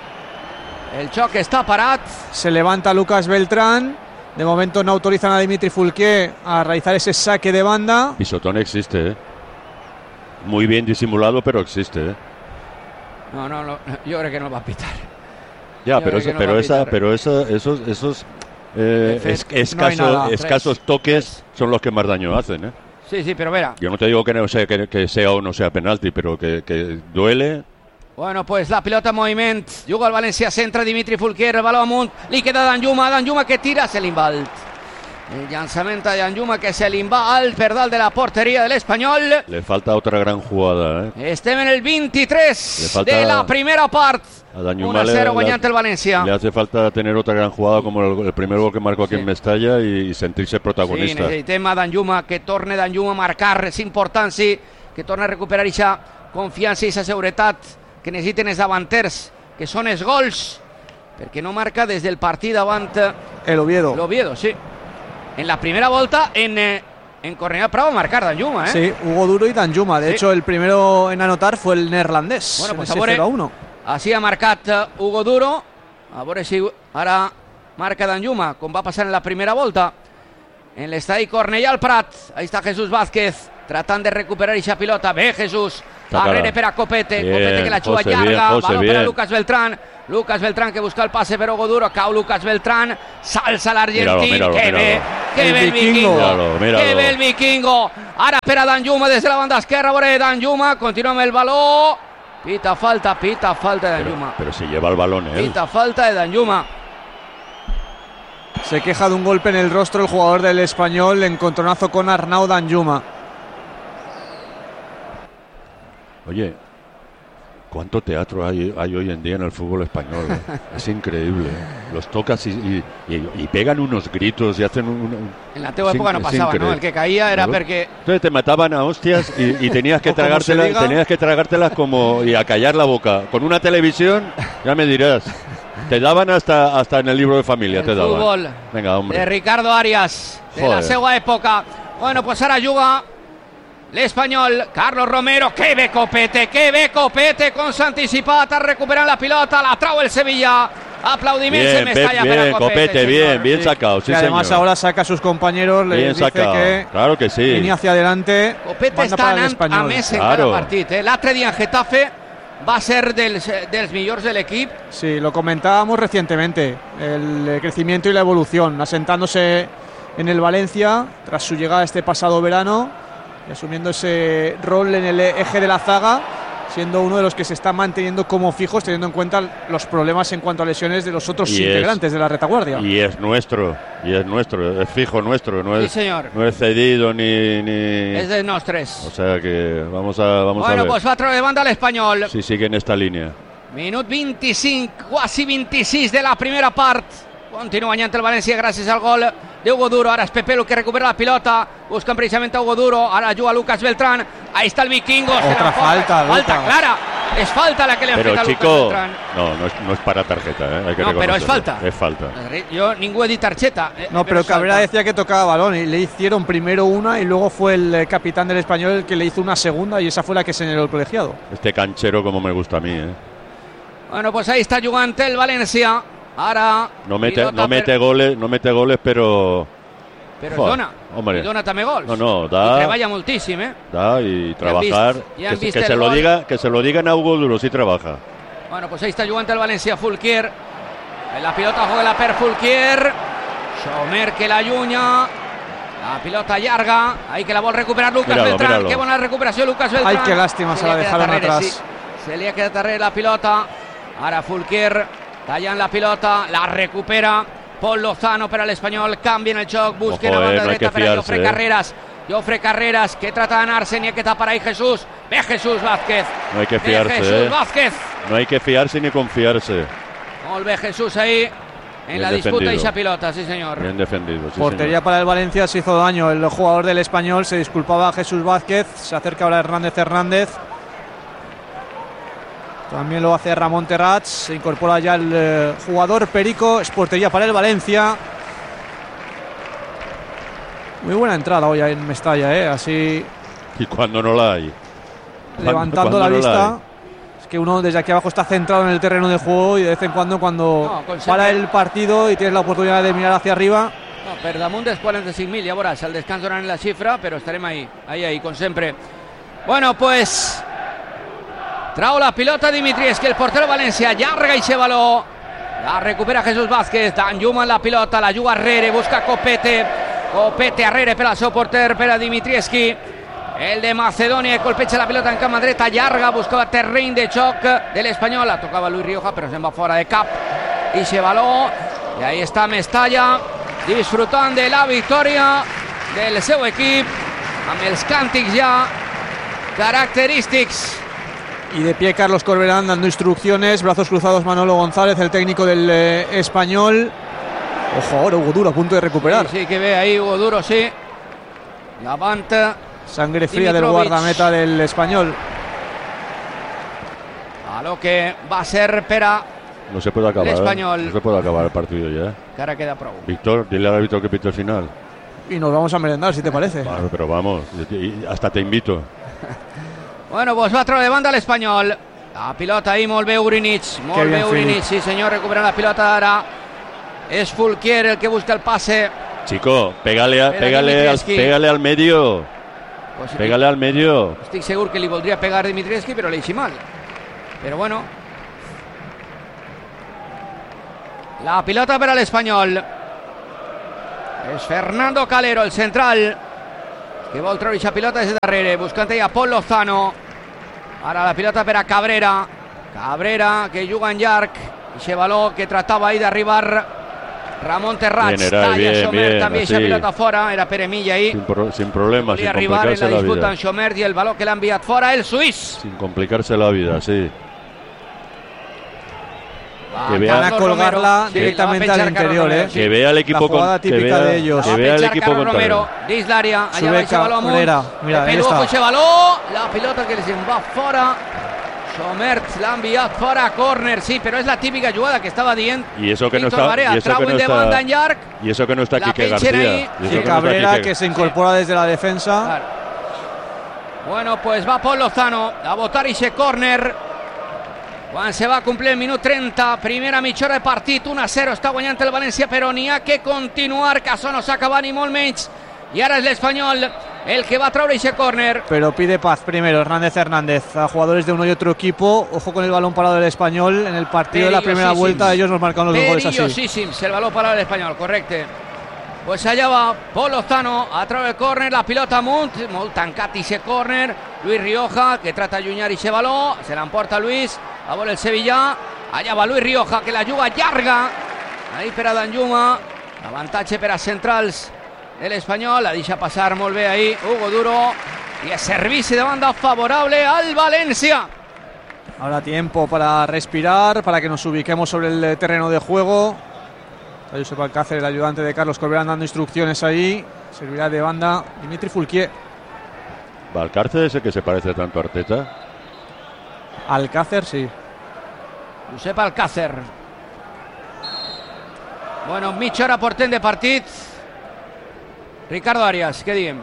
A: El xoc està parat.
C: Se levanta Lucas Beltrán. De momento no autorizan a Dimitri Fulquier a realizar ese saque de banda.
B: Pisotón existe, ¿eh? Muy bien disimulado, pero existe, ¿eh?
A: No, no, no, yo creo que no va a pitar.
B: Ya, Yo pero, eso, no pero, esa, pero esa, esos, esos eh, es, escaso, no escasos toques son los que más daño hacen, ¿eh?
A: Sí, sí, pero verá.
B: Yo no te digo que, no sea, que, que sea o no sea penalti, pero que, que duele.
A: Bueno, pues la pilota en moviment. Juga el València, centra Dimitri Fulquier, el baló amunt, li queda Danjuma, Danjuma que tira, se l'invalt. El llançament de Danjuma que se l'invalt per dalt de la porteria de l'Espanyol.
B: Le falta otra gran jugada, ¿eh?
A: Estem en el veintitrés de la primera part. uno a cero guanyant el València.
B: Le hace falta tener otra gran jugada como el, el primer gol que marcó aquí sí. en Mestalla y, y sentirse protagonista.
A: Sí, necessitem a Danjuma, que torne Danjuma a marcar, és important, sí, que torne a recuperar aquesta confiança i aquesta seguretat que necessiten els davanters, que són els gols, perquè no marca des del partit davant
C: el Oviedo.
A: El Oviedo, sí. En la primera volta en, eh, en Cornellà Prado a marcar Danjuma, ¿eh?
C: Sí, Hugo Duro y Danjuma. De sí. hecho, el primero en anotar fue el neerlandés.
A: Bueno, pues
C: ese cero a uno.
A: Així ha marcat Hugo Duro. A veure si ara marca Danjuma, com va passar en la primera volta. En l'estadi Cornellà al Prat. Ahí està Jesús Vázquez, tratant de recuperar aquesta pilota. Bé, Jesús. Arrere per a Copete,
B: bien,
A: Copete que la chuva
B: José,
A: llarga,
B: bien, José,
A: balón
B: bien.
A: para Lucas Beltrán, Lucas Beltrán que busca el pase pero Hugo Duro, cau Lucas Beltrán, salsa l'Argentín,
B: Míralo, míralo,
A: que ve,
B: míralo.
A: que
C: El
A: ve el
C: vikingo.
A: vikingo,
B: Míralo, míralo.
A: que ve el vikingo, ara per a Danjuma des de la banda esquerra, veure Danjuma, continua amb el baló, pita falta, pita falta de
B: Pero,
A: Danjuma,
B: pero se lleva el balón él.
A: pita falta de Danjuma.
C: Se queja de un golpe en el rostro el jugador del Español, encontronazo con Arnau Danjuma.
B: Oye, ¿cuánto teatro hay, hay hoy en día en el fútbol español? ¿eh? Es increíble. ¿eh? Los tocas y, y, y- y pegan unos gritos y hacen un... un-
A: En la teua
B: es
A: època no
B: in- es
A: passava, no?
B: increíble.
A: El que caía era
B: ¿No?
A: perquè
B: Entonces te mataban a hostias y, y tenías que
C: O como se
B: tragártelas,
C: diga.
B: tenías que tragártelas como y a callar la boca. Con una televisión, ya me dirás. Te daban hasta hasta en el libro de familia,
A: el
B: te daban.
A: fútbol
B: Venga,
A: de
B: hombre.
A: Ricardo Arias, de
B: Joder.
A: la seva època. Bueno, pues ara juga l'Espanyol, Carlos Romero, que bé Copete, que bé Copete, com s'ha anticipat, ha recuperat la pilota, la trau el Sevilla, aplaudiments
B: Bien,
A: en Mestalla
B: Pep,
A: per a
B: bien,
A: Copete,
B: Copete,
A: señor.
B: bien, bien
C: Sí.
B: sacado, sí
C: y además
B: señor.
C: ahora saca a sus compañeros, le
B: Bien
C: dice
B: sacado,
C: que
B: claro que sí.
C: línea hacia adelante,
A: Copete
C: banda
A: està
C: para el
A: anant a
C: Español.
A: més en
B: Claro.
A: cada partit. Eh? L'altre dia en Getafe va ser dels, dels millors de l'equip.
C: Sí, lo comentábamos recientemente, el crecimiento y la evolución, asentándose en el Valencia tras su llegada este pasado verano y asumiendo ese rol en el eje de la zaga, siendo uno de los que se está manteniendo como fijos, teniendo en cuenta los problemas en cuanto a lesiones de los otros
B: Y es-
C: integrantes de la retaguardia.
B: Y es nuestro, y es nuestro, es fijo nuestro, no
A: Sí,
B: es,
A: señor.
B: no es cedido ni, ni...
A: És dels nostres.
B: O sea que vamos a, vamos
A: Bueno,
B: a ver
A: pues va a treure de banda l'Espanyol.
B: si sigue en esta línea.
A: Minut vint-i-cinc, quasi vint-i-sis de la primera part. Continua guanyant el València gràcies al gol de Hugo Duro. Ara és Pepe el que recupera la pilota. Buscan precisament a Hugo Duro. Ara juga Lucas Beltrán. Ahí está el vikingo. Se
C: Otra
A: la porta.
C: falta,
A: Falta
C: Lucas.
A: clara. Es falta la que le han
B: Pero
A: fet a Lucas
B: chico,
A: Beltrán.
B: no, no es, no es para tarjeta, ¿eh? Hay que
A: No, pero es
B: reconocerlo.
A: falta.
B: Es falta.
A: Jo ningú he dit targeta. eh,
C: No, pero
A: es
C: Cabrera
A: falta.
C: decía que tocaba balón y le hicieron primero una y luego fue el eh, capitán del Español el que le hizo una segunda y esa fue la que señaló el colegiado.
B: Este canchero como me gusta a mí, ¿eh?
A: Bueno, pues ahí está jugant el València. Ara
B: No mete,
A: pilota
B: no mete
A: per-
B: goles, no mete goles, pero
A: però es
B: Joder,
A: dona.
B: hombre.
A: I dona també gols.
B: No, no,
A: I
B: da-
A: treballa moltíssim, eh?
B: da y
A: han
B: trabajar.
A: vist- ja han
B: que se-
A: vist
B: que
A: el
B: se lo
A: gol.
B: diga, que se lo digan a Hugo Duro, sí trabaja.
A: Bueno, pues ahí está jugant el València, Fulquier. En la pilota juega per Fulquier. Somer que la llunya. La pilota llarga. Ahí que la vol recuperar Lucas
B: Míralo,
A: Beltrán.
B: míralo.
A: Qué buena recuperació Lucas Beltrán.
C: Ay, qué lástima, se
A: li
C: la
A: ha quedat
C: dejaron
A: darrere,
C: atrás.
A: sí. Se li ha quedat darrere la pilota. Ara Fulquier tallant la pilota. La recupera Pol Lozano per a l'Espanyol. Canvia en el joc. Busca
B: Ojo,
A: la banda
B: eh, no hay
A: dreta
B: que
A: per a
B: fiarse,
A: Jofre
B: eh.
A: Carreras. Jofre Carreras que trata d'anar-se'n i ha que tapar ahí Jesús. Ve Jesús Vázquez.
B: No hay que
A: Ve
B: fiarse,
A: Jesús
B: eh.
A: Vázquez.
B: No hay que fiarse ni confiarse.
A: Molt bé Jesús ahí en
B: Bien
A: la disputa
B: defendido.
A: y esa pilota, sí señor.
B: Bien defendido. Sí,
C: Portería
B: señor.
C: para el Valencia, se hizo daño el jugador del Español, se disculpaba a Jesús Vázquez, se acerca ahora Hernández Hernández. También lo hace Ramón Terrats, se incorpora ya el eh, jugador Perico, es portería para el Valencia. Muy buena entrada hoy en Mestalla, ¿eh? Así
B: Y cuando no la hay.
C: levantando
B: cuando
C: la
B: no la
C: vista. Es que uno desde aquí abajo está centrado en el terreno de juego y de vez en cuando cuando
A: No, con
C: para
A: siempre-
C: el partido y tienes la oportunidad de mirar hacia arriba.
A: No, per damunt dels quaranta-cinc mil, ja veuràs, al descans donaran la xifra, però estarem ahí, ahí, ahí, com sempre. Bueno, pues trau la pilota Dimitrievski, el portero València, llarga i baló. La recupera Jesús Vázquez, Danjuma en la pilota, la juga Arrere, busca Copete. Copete Arrere per al seu porter, per a Dimitrievski. El de Macedònia colpeja la pilota en cama dreta, llarga, buscava terreny de xoc de l'Espanyol, la tocava Luis Rioja, però se'n va fora de cap. Ixe baló, i ahí està Mestalla, disfrutant de la victòria del seu equip, amb els càntics ja característics.
C: Y de pie Carlos Corberán dando instrucciones, brazos cruzados Manolo González, el técnico del eh, Español. Ojo ahora Hugo Duro a punto de recuperar.
A: Sí, sí que ve ahí Hugo Duro, sí. Levanta
C: Sangre fría del
A: Dimitrovic.
C: guardameta del Español.
A: a lo que va a ser per a...
B: No se puede acabar.
A: El
B: ¿eh?
A: Español.
B: No se puede acabar el partido ya.
A: que ara queda prou.
B: Víctor, dile al árbitro que pite el final.
C: Y nos vamos a merendar, si te parece.
B: Vale, pero vamos, y- y hasta te invito.
A: Bueno, pues va a treure de banda l'Espanyol. La pilota ahí, molt bé Urinic. Molt
C: Que
A: bé
C: bien,
A: Urinic,
C: Filip.
A: sí senyor, recupera la pilota ara. És Fulquier el que busca el pase.
B: Chico, pégale, a-
A: Espera,
B: pégale, al,
A: Dimitrievski.
B: pégale al medio.
A: Pues,
B: pégale al medio.
A: Estic segur que li voldria pegar Dimitrievski, però l'he mal. Però bueno. La pilota per a l'Espanyol. És Fernando Calero, el central, que vol treure aquesta pilota des de darrere, buscant ella Pol Lozano. Ara la pilota per a Cabrera. Cabrera, que juga en llarg. Ixe baló que tratava ahí d'arribar Ramon Terrats. Talla Xomer també aquesta pilota fora. Era Pere Milla ahí.
B: Sin, pro, sin problemas, sin complicarse
A: la,
B: la
A: disputa
B: vida.
A: En Xomer y el balón que le ha enviat fora el suís.
B: Sin complicarse la vida, sí.
C: Que van a colgarla
A: sí,
C: directamente al interior,
A: Romero,
C: eh.
A: sí.
B: Que vea el equipo
C: con
B: que vea,
C: de ellos.
B: que vea el equipo
A: Romero, dins l'àrea, allà va ese baló amunt.
C: Mira, ahí
A: está.
C: está.
A: Baló, la pilota que les en va fora. Somert l'ha enviat fora a córner, sí, però és la típica jugada que estava dient.
B: Y eso que no
A: Víctor
B: está,
A: Barea,
B: y eso que no
A: de banda
B: está,
A: en llarg,
B: y eso que no está
A: la
B: Quique
A: pinchen
B: García.
A: ahí.
B: Y eso
C: Y
B: que
C: Cabrera,
B: no está Quique.
C: que se incorpora desde la defensa.
A: Claro. Bueno, pues va Pol Lozano a votar ese córner. Quan se va a complir el minut trenta, primera mitja hora de partit, uno a cero, està guanyant el València, però n'hi ha que continuar, que això no s'acaba ni molt menys. Y ahora es el Espanyol el que va a traer ese córner.
C: Pero pide paz primero Hernández Hernández a jugadores de uno y otro equipo. Ojo con el balón parado del Español. En el partido de la primera vuelta ellos nos marcan los dos goles así.
A: Perillosíssims el balón parado del Espanyol, correcte. Pues allá va Pol Lozano a traure el córner, la pilota amunt, molt tancat ese córner. Luis Rioja, que trata d'allunyar ese baló, se l'emporta Luis, a veure el Sevillà. Allà va Luis Rioja, que la juga llarga. Ahí per a Danjuma, avantatge per a centrals el Espanyol, la deixa passar molt bé ahí Hugo Duro, y el servicio de banda favorable al Valencia.
C: Ahora tiempo para respirar, para que nos ubiquemos sobre el terreno de juego. Está Josep Alcácer, el ayudante de Carlos Corberán, dando instrucciones ahí. Servirá de banda Dimitri Foulquier.
B: ¿Valcárcel es el que se parece tanto a Arteta?
C: Alcácer, sí.
A: Josep Alcácer. Bueno, mitja hora portent de partit. Ricardo Arias, ¿qué diem?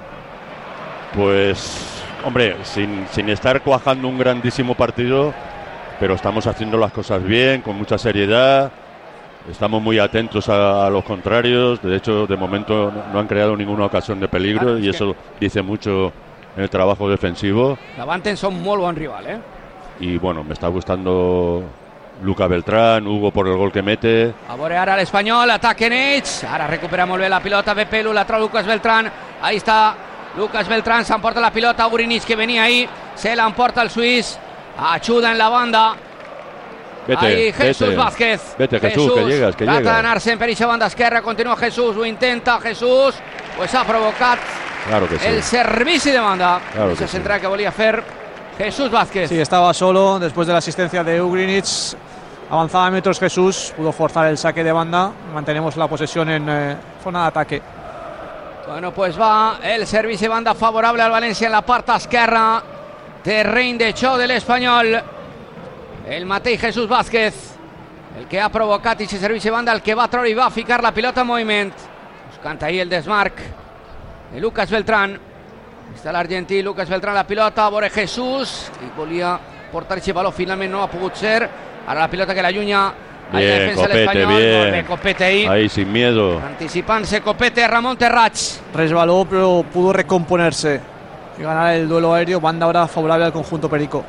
B: Pues, hombre, sin, sin estar cuajando un grandísimo partido, pero estamos haciendo las cosas bien, con mucha seriedad. Estamos muy atentos a, a los contrarios. De hecho, de momento no, no han creado ninguna ocasión de peligro, claro, y eso dice mucho en el trabajo defensivo.
A: Davanten son muy buen rival, ¿eh?
B: Y bueno, me está gustando Luca Beltrán, Hugo por el gol que mete.
A: A veure ara l'Espanyol, ataquen ells. Ara recupera molt bé la pilota Pepelu, la trau Lucas Beltrán. Ahí está Lucas Beltrán, s'emporta la pilota Ugrinich, que venia ahí, se l'emporta el suís. Ajuda en la banda.
B: Vete,
A: ahí Jesús
B: vete,
A: Vázquez.
B: Vete, Jesús, Jesús, que llegas, que
A: trata
B: llegas.
A: Trata d'anar-se'n per aquesta banda esquerra, continua Jesús, ho intenta Jesús, pues ha provocat
B: claro que sí.
A: el servici de banda.
B: Claro
A: Esa
B: que
A: central
B: sí.
A: que volia fer Jesús Vázquez.
C: Sí, estaba solo después de la asistencia de Ugrinich. Avanzaba metros Jesús, pudo forzar el saque de banda. Mantenemos la posesión en eh, zona de ataque.
A: Bueno, pues va el servicio de banda favorable al Valencia en la parte esquerra. Terreny de xoc de l'Espanyol. El mateix Jesús Vázquez, el que ha provocat aquest servici de banda, el que va treure i va ficar la pilota en moviment. Buscant ahí el desmarc de Lucas Beltrán. Està l'argentí Lucas Beltrán, la pilota, a veure Jesús, i volia portar aquest baló, finalment no ha pogut ser. Ara la pilota que l'allunya.
B: Bien, Copete, bien.
A: bien. Copete ahí.
B: Ahí, sin miedo.
A: Anticipándose Copete, Ramón Terrats.
C: Resbaló, pero pudo recomponerse y ganar el duelo aéreo. Banda ahora favorable al conjunto perico.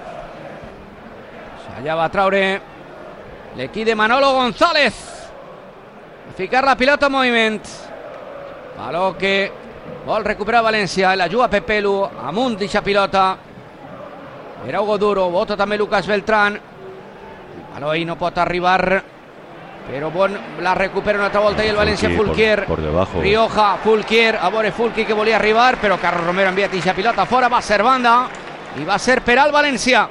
A: Allà va traure l'equip de Manolo González. A ficar la pilota en moviment. Baló que vol recuperar València. La juga Pepelu amunt d'aquesta pilota. Era Hugo Duro, vota també Lucas Beltrán. El baló ahí no pot arribar, però bon, la recupera una altra volta i el València. Foulquier,
B: por, por debajo.
A: Rioja, Foulquier, a veure Foulquier que volia arribar, però Carlos Romero ha enviat aquesta pilota fora, va ser banda i va ser per al València.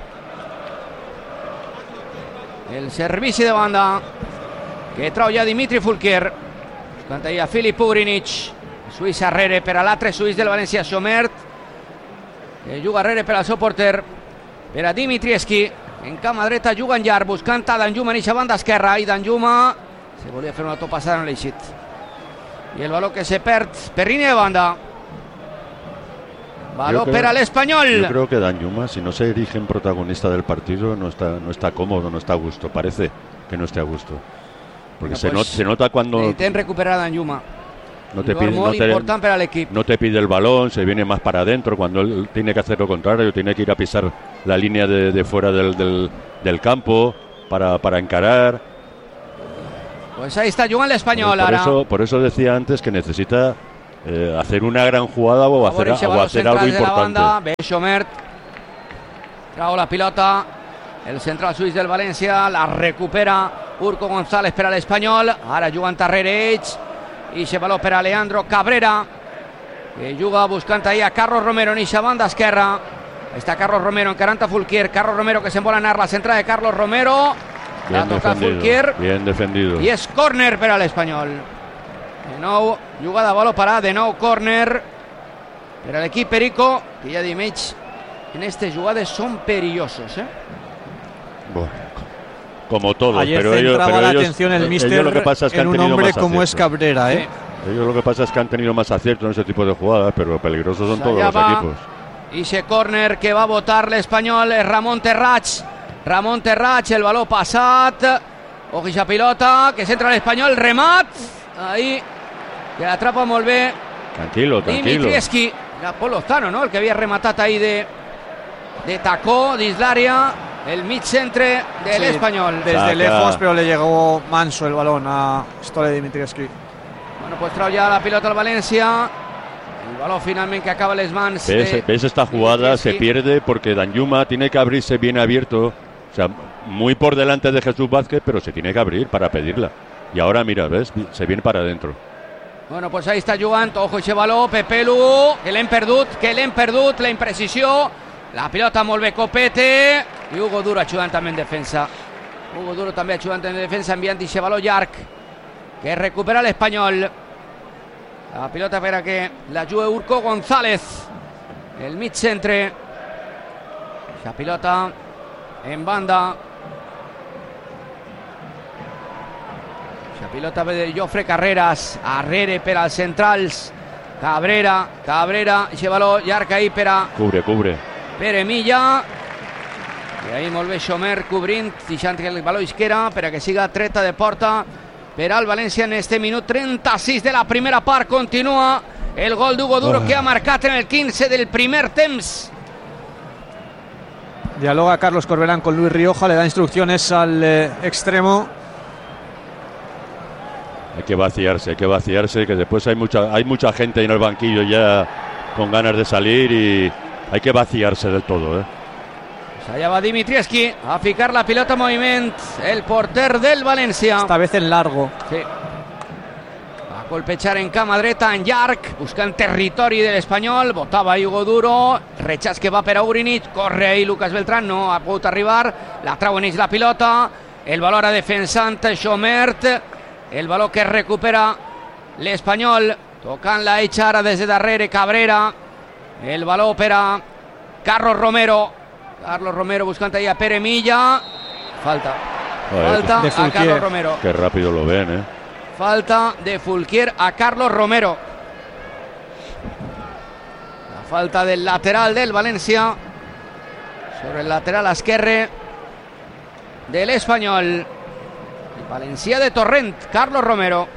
A: El servici de banda que trau ja Dimitri Foulquier. Buscant allà Filip Ugrinich. Suís arrere per a l'altre suís del València, Xomert, que juga arrere per al seu porter, per a Dimitrievski. En cama dreta juga en llarg, buscant a Danjuma en eixa banda esquerra. I Danjuma se volia fer una autopassada, no l'ha eixit. I el baló que se perd per línia de banda. Baló
B: creo,
A: per a l'Espanyol.
B: Yo creo que Danjuma, si no se erige en protagonista del partido, no está, no está cómodo, no está a gusto. Parece que no esté a gusto. Porque
A: bueno,
B: se,
A: pues,
B: not, se nota cuando...
A: Intenten recuperar a Danjuma.
B: No te pide, no te, no te pide el balón, se viene más para adentro cuando él tiene que hacer lo contrario, tiene que ir a pisar la línea de, de fuera del, del, del campo para, para encarar.
A: Pues ahí está Joan el español.
B: Por, por, eso, por eso decía antes que necesita eh, hacer una gran jugada o hacer, o hacer algo importante.
A: Ve Chomert, trago la pilota, el central suís del Valencia, la recupera Urco González per al Espanyol, ara jugant darrere ells, i se baló per a Leandro Cabrera, que juga buscant ahí a Carlos Romero en eixa banda esquerra. Està Carlos Romero encarant a Fulquier, Carlos Romero que se'n vol anar, la centrada de Carlos Romero, la toca Fulquier,
B: bien defendido,
A: i és córner per a l'Espanyol. De nou, jugada a baló parat, de nou córner per a l'equip Perico, que ja diem ells en estas jugadas son perillosos, ¿eh?
B: Bueno, como todos,
C: ayer
B: pero ellos, pero
C: la
B: ellos,
C: atención el míster
B: ellos lo que pasa es que
C: en
B: han
C: un
B: tenido
C: hombre
B: más
C: como
B: acierto.
C: es Cabrera, ¿eh?
B: Sí. Ellos lo que pasa es que han tenido más acierto en ese tipo de jugadas, pero peligrosos son todos los equipos.
A: Y ese córner que va a votar l'Espanyol es Ramon Terrats. Ramon Terrats, el baló passat. Ojo esa pilota, que s'entra l'Espanyol, remat. Ahí, que l'atrapa molt bé.
B: Tranquilo, tranquilo.
A: Dimitrieski, era Pol Lozano, ¿no? El que havia rematat ahí de, de tacó, dins l'àrea. El mig centre de sí, l'Espanyol.
C: Desde Saca. lejos, pero le llegó manso el balón a Stole Dimitrieski.
A: Bueno, pues trau ya la pilota al Valencia. El balón finalmente que acaba les mans.
B: ¿Ves,
A: de
B: ¿Ves esta jugada? Se pierde porque Danjuma tiene que abrirse bien abierto. O sea, muy por delante de Jesús Vázquez, pero se tiene que abrir para pedirla. Y ahora, mira, ¿ves? Se viene para adentro.
A: Bueno, pues ahí está jugant. Ojo ese baló, Pepelu, que l'hem perdut, que l'hem perdut, la imprecisió. La pilota molt bé Copete. I Hugo Duro ajudant també en defensa. Hugo Duro també ajudant en defensa, enviant ese baló llarg, que recupera l'Espanyol. La pilota per a que la jugue Urco González, el mig centre. La pilota en banda. La pilota ve de Jofre Carreras, arrere per als centrals. Cabrera, Cabrera, ese baló llarg ahí per a...
B: Cubre, cubre.
A: Pere Milla. I ahí molt bé Chomer cobrint, deixant el baló isquera per a que siga treta de porta per al València en este minut trenta-sis de la primera part. Continua el gol d'Hugo Duro, oh, que ha marcat en el quince del primer temps.
C: Dialoga Carlos Corberán con Luis Rioja, le da instrucciones al eh, extremo.
B: Hay que vaciarse, hay que vaciarse, que después hay mucha, hay mucha gente en el banquillo ya con ganas de salir y hay que vaciarse del todo, ¿eh?
A: Allà va Dimitrieski a ficar la pilota en moviment, el porter del València.
C: Esta vez en largo.
A: Sí. Va a colpejar en cama dreta, en llarg, buscant territori de l'Espanyol. Botava Hugo Duro, rechaç que va per a Urinich, corre ahí Lucas Beltrán, no ha pogut arribar, la trau en ells la pilota, el valor a defensant Chomert, el valor que recupera l'Espanyol, tocant-la ells ara des de darrere Cabrera, el valor per a Carlos Romero. Carlos Romero buscant ahí a Pere Milla. Falta. Falta de a Carlos Romero.
B: Qué rápido lo ven, ¿eh?
A: Falta de Fulquier a Carlos Romero. La falta del lateral del València sobre el lateral esquerre del Espanyol. El València de Torrent, Carlos Romero.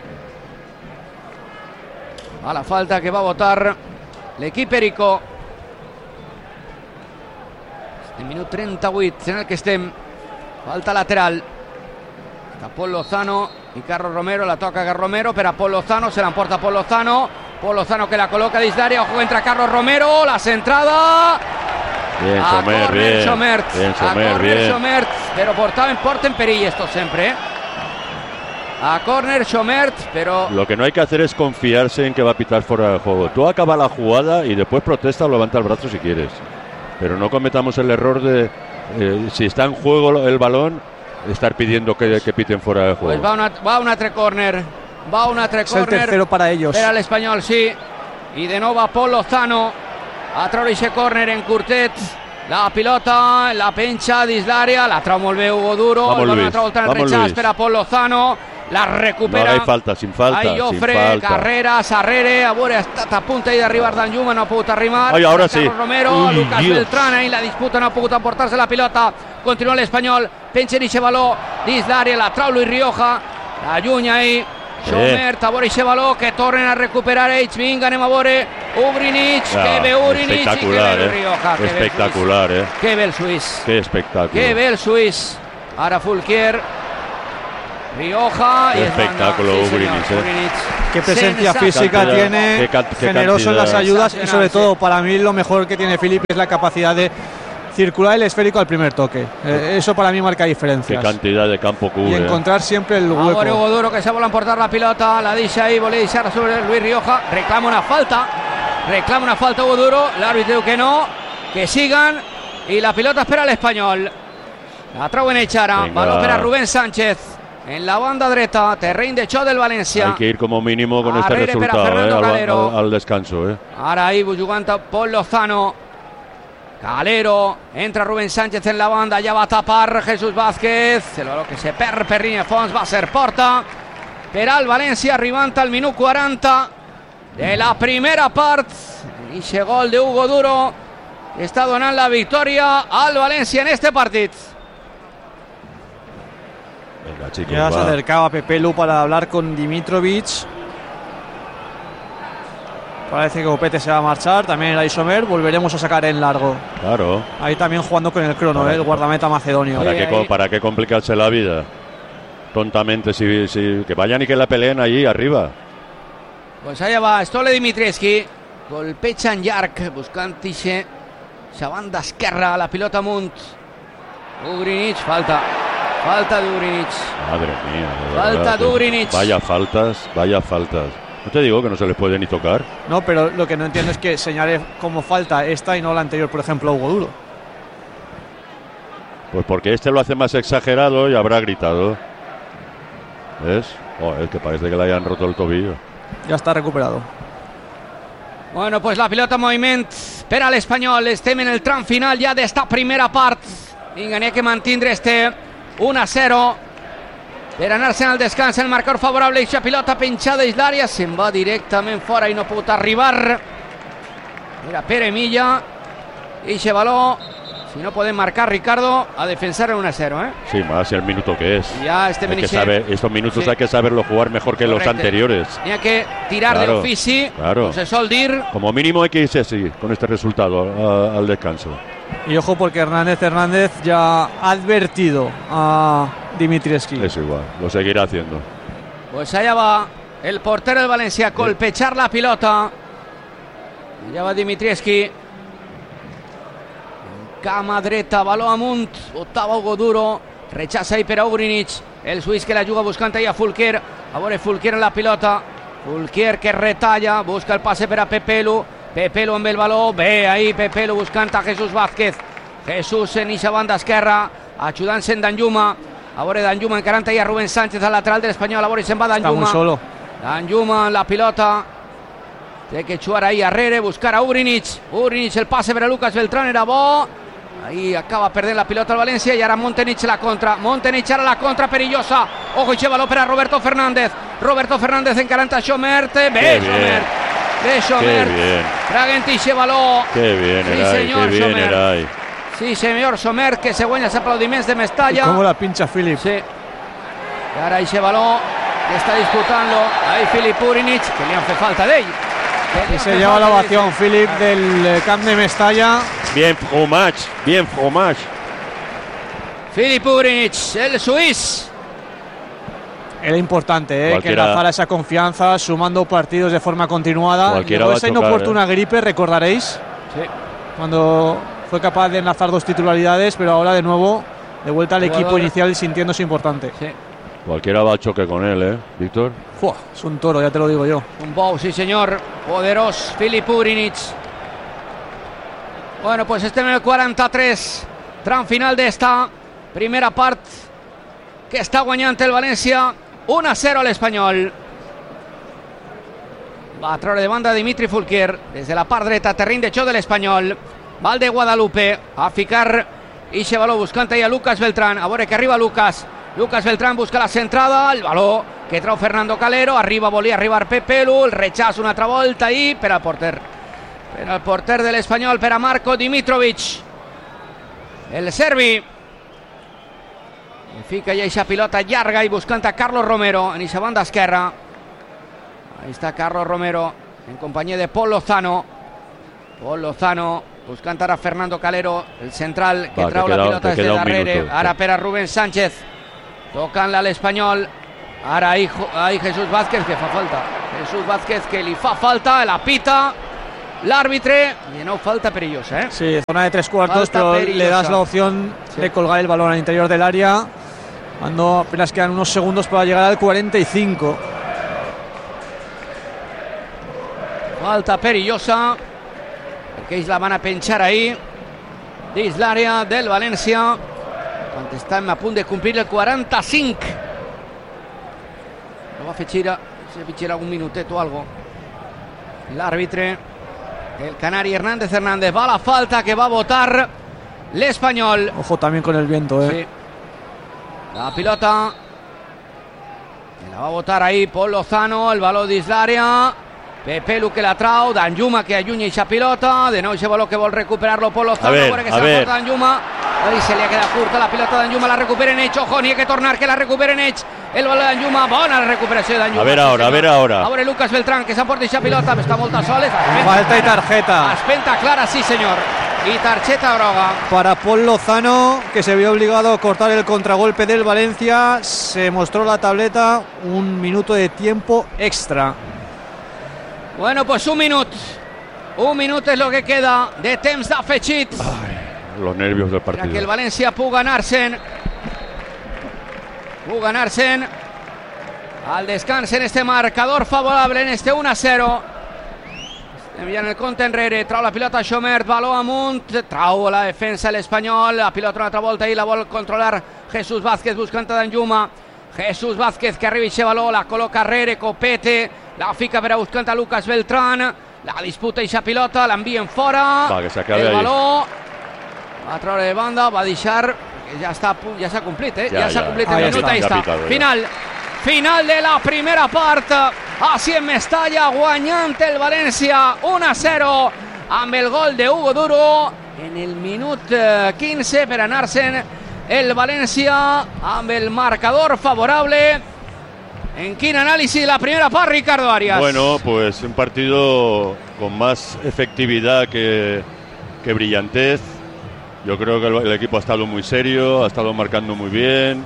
A: A la falta que va a votar l'equip Perico. El minut trenta-vuit en el que estem. Falta lateral. Està Pol Lozano i Carlos Romero. La toca Carlos Romero per a Pol Lozano. Se l'emporta Pol Lozano. Pol Lozano que la coloca dins d'àrea. Ojo, entra Carlos Romero. La centrada.
B: Bien,
A: a
B: Chomer, bien.
A: Chomert.
B: Bien, Chomer,
A: a corner
B: bien.
A: Chomert. Pero portaven, porten perill esto sempre, eh? A corner Chomert, pero...
B: Lo que no hay que hacer es confiarse en que va a pitar fuera de juego. Tú acaba la jugada y después protesta o levanta el brazo si quieres. Pero no cometamos el error de, eh, si está en juego el balón, estar pidiendo que, que piten fuera de juego.
A: Pues va, una, va un altre córner. Va un altre córner.
C: Es el tercero para ellos.
A: Per a l'Espanyol, sí. I de nou va Pol Lozano a treure aquest córner en curtet. La pilota, la penja dins l'àrea. La trau molt bé Hugo Duro.
B: Vamos,
A: el
B: Luis.
A: trau el
B: Vamos,
A: rechaç
B: Luis.
A: per a Pol Lozano. La recupera.
B: No hay falta, sin falta.
A: Ahí Jofre,
B: sin falta.
A: Carreras, Arrere. A veure, ha estat a punt d'arribar Danjuma, no ha pogut arribar.
B: Ai, ahora sí.
A: Carlos Romero,
B: Uy,
A: Lucas
B: Dios.
A: Beltrán, ahí la disputa, no ha pogut emportar-se la pilota. Continua l'Espanyol, penja eixe baló dins l'àrea, la trau Luis Rioja, la llunya ahí Sommer, a veure aquest baló que tornen a recuperar ells. Vinga, anem a veure Ugrinic,
B: ah,
A: que ve Ugrinic i que ve el
B: eh?
A: Rioja.
B: Espectacular, eh?
A: Que ve el suís.
B: Que espectáculo.
A: Que ve el suís. Ara Fulquier, Rioja y
B: espectáculo,
A: sí,
B: Ugrinic, eh.
A: Ugrinic.
C: Qué presencia física
B: cantidad,
C: tiene,
B: qué can, qué
C: generoso en las ayudas y sobre
A: sí.
C: todo para mí lo mejor que tiene Philippe es la capacidad de circular el esférico al primer toque. Eh, eso para mí marca diferencias.
B: Qué cantidad de campo cubre.
C: Y encontrar siempre el hueco.
A: Ahora Hugo Duro que se vuelve a emportar la pilota, la dice ahí, volia deixar sobre Luis Rioja, reclama una falta, reclama una falta Hugo Duro, l'àrbitre diu que no, que sigan y la pilota espera al Espanyol. La trauen Echara, balón para Rubén Sánchez. En la banda dreta, terreny de xoc del València.
B: Hay que ir como mínimo con este
A: Arrere per a
B: resultado, eh,
A: Fernando
B: al,
A: Calero.
B: al, al descanso. Eh.
A: Ara ahí jugant Pol Lozano. Calero, entra Rubén Sánchez en la banda, ja va a tapar Jesús Vázquez. El baló que se perd per línia de fons, va a ser porta per al València, arribant al minut quaranta de la primera part. I aquest gol de Hugo Duro està donant la victòria al València en este partit.
B: Venga, chicos,
C: Ya
B: va.
C: se acercaba Pepe Lu para hablar con Dimitrovic. Parece que Copete se va a marchar. También el Sommer. Volveremos a sacar en largo.
B: Claro.
C: Ahí también jugando con el crono, ¿eh? El guardameta macedonio.
B: ¿Para,
A: Sí,
B: qué,
A: ahí.
B: ¿Para qué complicarse la vida? Tontamente, si, si, que vayan y que la peleen allí arriba.
A: Pues allà va Stole Dimitrievski, golpeja en llarg, buscant esa banda esquerra, la pilota amunt. Ugrinic, falta, falta d'Ugrinic.
B: Madre mía. de
A: Falta
B: verdad,
A: d'Ugrinic.
B: Vaya faltas, vaya faltas. No te digo que no se les puede ni tocar.
C: No, pero lo que no entiendo es que señale como falta esta y no la anterior, por ejemplo, a Hugo Duro.
B: Pues porque este lo hace más exagerado y habrá gritado. ¿Ves? Oh, es que parece que le hayan roto el tobillo.
C: Ya está recuperado.
A: Bueno, pues la pilota en moviment per a l'Espanyol. Estem en el tram final ja d'esta primera part. Vinga, n'hi ha que mantindre este uno a cero per anar-se'n al descans. El marcador favorable, aquesta pilota penjada dins l'àrea, se'n va directament fora i no ha pogut arribar. Era Pere Milla. I aquest baló, si no podem marcar, Ricardo, a defensar el uno a cero, ¿eh?
B: Sí, más el minuto que es.
A: Ya este
B: Hay que
A: Benítez.
B: saber, estos minutos
A: Sí.
B: hay que saberlo jugar mejor que
A: Correcte.
B: los anteriores.
A: N'hi ha que tirar
B: Claro,
A: d'ofici,
B: claro.
A: com se sol dir.
B: Como mínimo hay que irse así, con este resultado, a- al descanso.
C: Y ojo porque Hernández Hernández ya ha advertido a Dimitrievski.
B: Es igual, lo seguirá haciendo.
A: Pues allá va el portero del Valencia a colpechar la pilota. Allá va Dimitrievski. Cama dreta, baló amunt, botava Hugo Duro, rechaça ahí per a Ugrinic, el suís que la juga buscant ahí a Fulquier, a veure Fulquier en la pilota, Fulquier que retalla, busca el passe per a Pepelu, Pepelu amb el baló, bé ahí Pepelu buscant a Jesús Vázquez, Jesús en eixa banda esquerra, ajudant-se en Danjuma, a veure Danjuma encarant ahí a Rubén Sánchez al lateral de l'Espanyol, a veure se'n va
C: Está muy
A: Danjuma,
C: solo.
A: Danjuma en la pilota, té que jugar ahí a Rere, buscar a Ugrinic, Ugrinic el passe per a Lucas Beltrán, era bo, ahí acaba perdent la pilota al València i ara Montenich la contra, Montenich ara la contra perillosa, ojo i baló per a Roberto Fernández, Roberto Fernández encarant a Somert, bé
B: Qué
A: Somert, bé
B: Qué
A: Somert,
B: bien,
A: traguen eixe baló,
B: qué bien,
A: Sí,
B: Eray,
A: señor,
B: qué bien,
A: Sommer.
B: Eray.
A: sí senyor Somert que se guanya els aplaudiments de
C: Y
A: Mestalla,
C: cómo la pincha Philip.
A: sí, i ara eixe baló que està disputant-lo ahí Filip Ugrinic, que li han fet falta d'ell, que li
C: Y
A: han
C: se
A: fet
C: lleva la
A: falta d'ell.
C: ovación Philip del eh, Camp de Mestalla.
B: Bien fromage, bien fromage.
A: Filip Ugrinic, el suís.
C: Era importante ¿eh? que
B: Cualquiera-
C: enlazara esa confianza, sumando partidos de forma continuada.
B: Cualquiera
C: Llegó
B: va a
C: esa
B: chocar,
C: inoportuna gripe, recordaréis,
A: Sí.
C: cuando fue capaz de enlazar dos titularidades, pero ahora de nuevo de vuelta al
A: Jugador.
C: equipo inicial sintiéndose importante.
A: Sí.
B: Cualquiera va al choque con él, ¿eh, Víctor?
C: Fua, es un toro, ya te lo digo yo.
A: Un bou, sí senyor, poderós Filip Ugrinic. Bueno, pues estem en el quaranta-tres, tram final d'esta primera part, que està guanyant el València uno a cero a l'Espanyol. Va a treure de banda Dimitri Fulquier des de la part dreta, terreny de xoc de l'Espanyol. Val de Guadalupe a ficar ixe baló buscant ahí a Lucas Beltrán, a veure que arriba Lucas. Lucas Beltrán busca la centrada, el baló que trau Fernando Calero, arriba volia arribar Pepelu, el rechaç una altra volta i per al porter. Per al porter de l'Espanyol, per a Marco Dimitrovic. El serbi. I fica ja eixa pilota llarga i buscant a Carlos Romero en eixa banda esquerra. Ahí está Carlos Romero en compañía de Paul Lozano. Paul Lozano buscando ahora a Fernando Calero, el central que
B: Va,
A: trae la pelota desde darrere. Ahora
B: sí.
A: per Rubén Sánchez. Tocan-la a l'Espanyol. Ara ahí, ahí Jesús Vázquez, que fa falta. Jesús Vázquez, que li fa falta, la pita l'àrbitre. Y no falta perillosa, ¿eh?
C: Sí, zona de tres cuartos,
A: Falta
C: pero
A: perillosa.
C: le das la opción
A: Sí.
C: de colgar el balón al interior del área. Cuando apenas quedan unos segundos para llegar al cuarenta y cinco.
A: Falta perillosa, perquè ells la van a penjar ahir dins l'àrea del València quan estem a punt de complir el quaranta-cinc. No va fer gira, se pitxera algun minutet o algo. L'àrbitre, el canari Hernández Hernández, va a la falta que va a votar l'Espanyol.
C: Ojo también con el viento, eh.
A: Sí. La pilota que la va a botar ahí Paul Lozano, el baló dins l'àrea. Pepe Lu que la trau, Danjuma que allunya eixa pilota, de nou ese baló que vol recuperar-lo Paul Lozano,
B: a ver,
A: veure que
B: a
A: se
B: ver.
A: la porta Danjuma, ahí se li ha quedat curta la pilota Danjuma, la recuperen ells, ojo, n'hi ha que tornar, que la recuperen ells, el baló de Danjuma, bona la recuperació de Danjuma.
B: A ver ahora, a ver ahora.
A: A veure Lucas Beltrán, que s'emporta eixa pilota, està moltes soles,
C: Falta y tarjeta
A: espenta clara, sí senyor, i targeta groga.
C: para Paul Lozano, que se vio obligado a cortar el contragolpe del Valencia. Se mostró la tableta, un minuto de tiempo extra.
A: Bueno, pues un minut, un minut és lo que queda de temps d'afegit.
B: Los nervios del
A: Para que el
B: partido.
A: València pugui ganar-se'n pugui ganar-se'n al descans en este marcador favorable, en este uno a cero. Enviant el compte enrere, trau la pilota Xomert, baló amunt, trau la defensa l'Espanyol, la pilota una altra volta i la vol controlar Jesús Vázquez buscant a Danjuma. Jesús Vázquez que arriba eixe baló, la col·loca enrere, Copete, la fica per a buscant a Lucas Beltrán, la disputa eixa pilota, l'envien fora,
B: Va, que s'acabi
A: el
B: ahí.
A: baló va treure de banda, va deixar, que ja està a punt, ja s'ha complit, eh?
B: Ja,
A: Ja s'ha
B: ja.
A: complit
C: Ahí
A: el minut,
C: està.
A: ahí
B: Ja
A: està.
B: pitado, ja.
A: Final, final de la primera part, així en Mestalla, guanyant el València uno a cero, amb el gol de Hugo Duro en el minut eh, quinze per anar-se'n el València amb el marcador favorable. En quin análisis de la primera part, Ricardo Arias.
B: Bueno, pues un partido con más efectividad que, que brillantez. Yo creo que el, el equipo ha estado muy serio, ha estado marcando muy bien,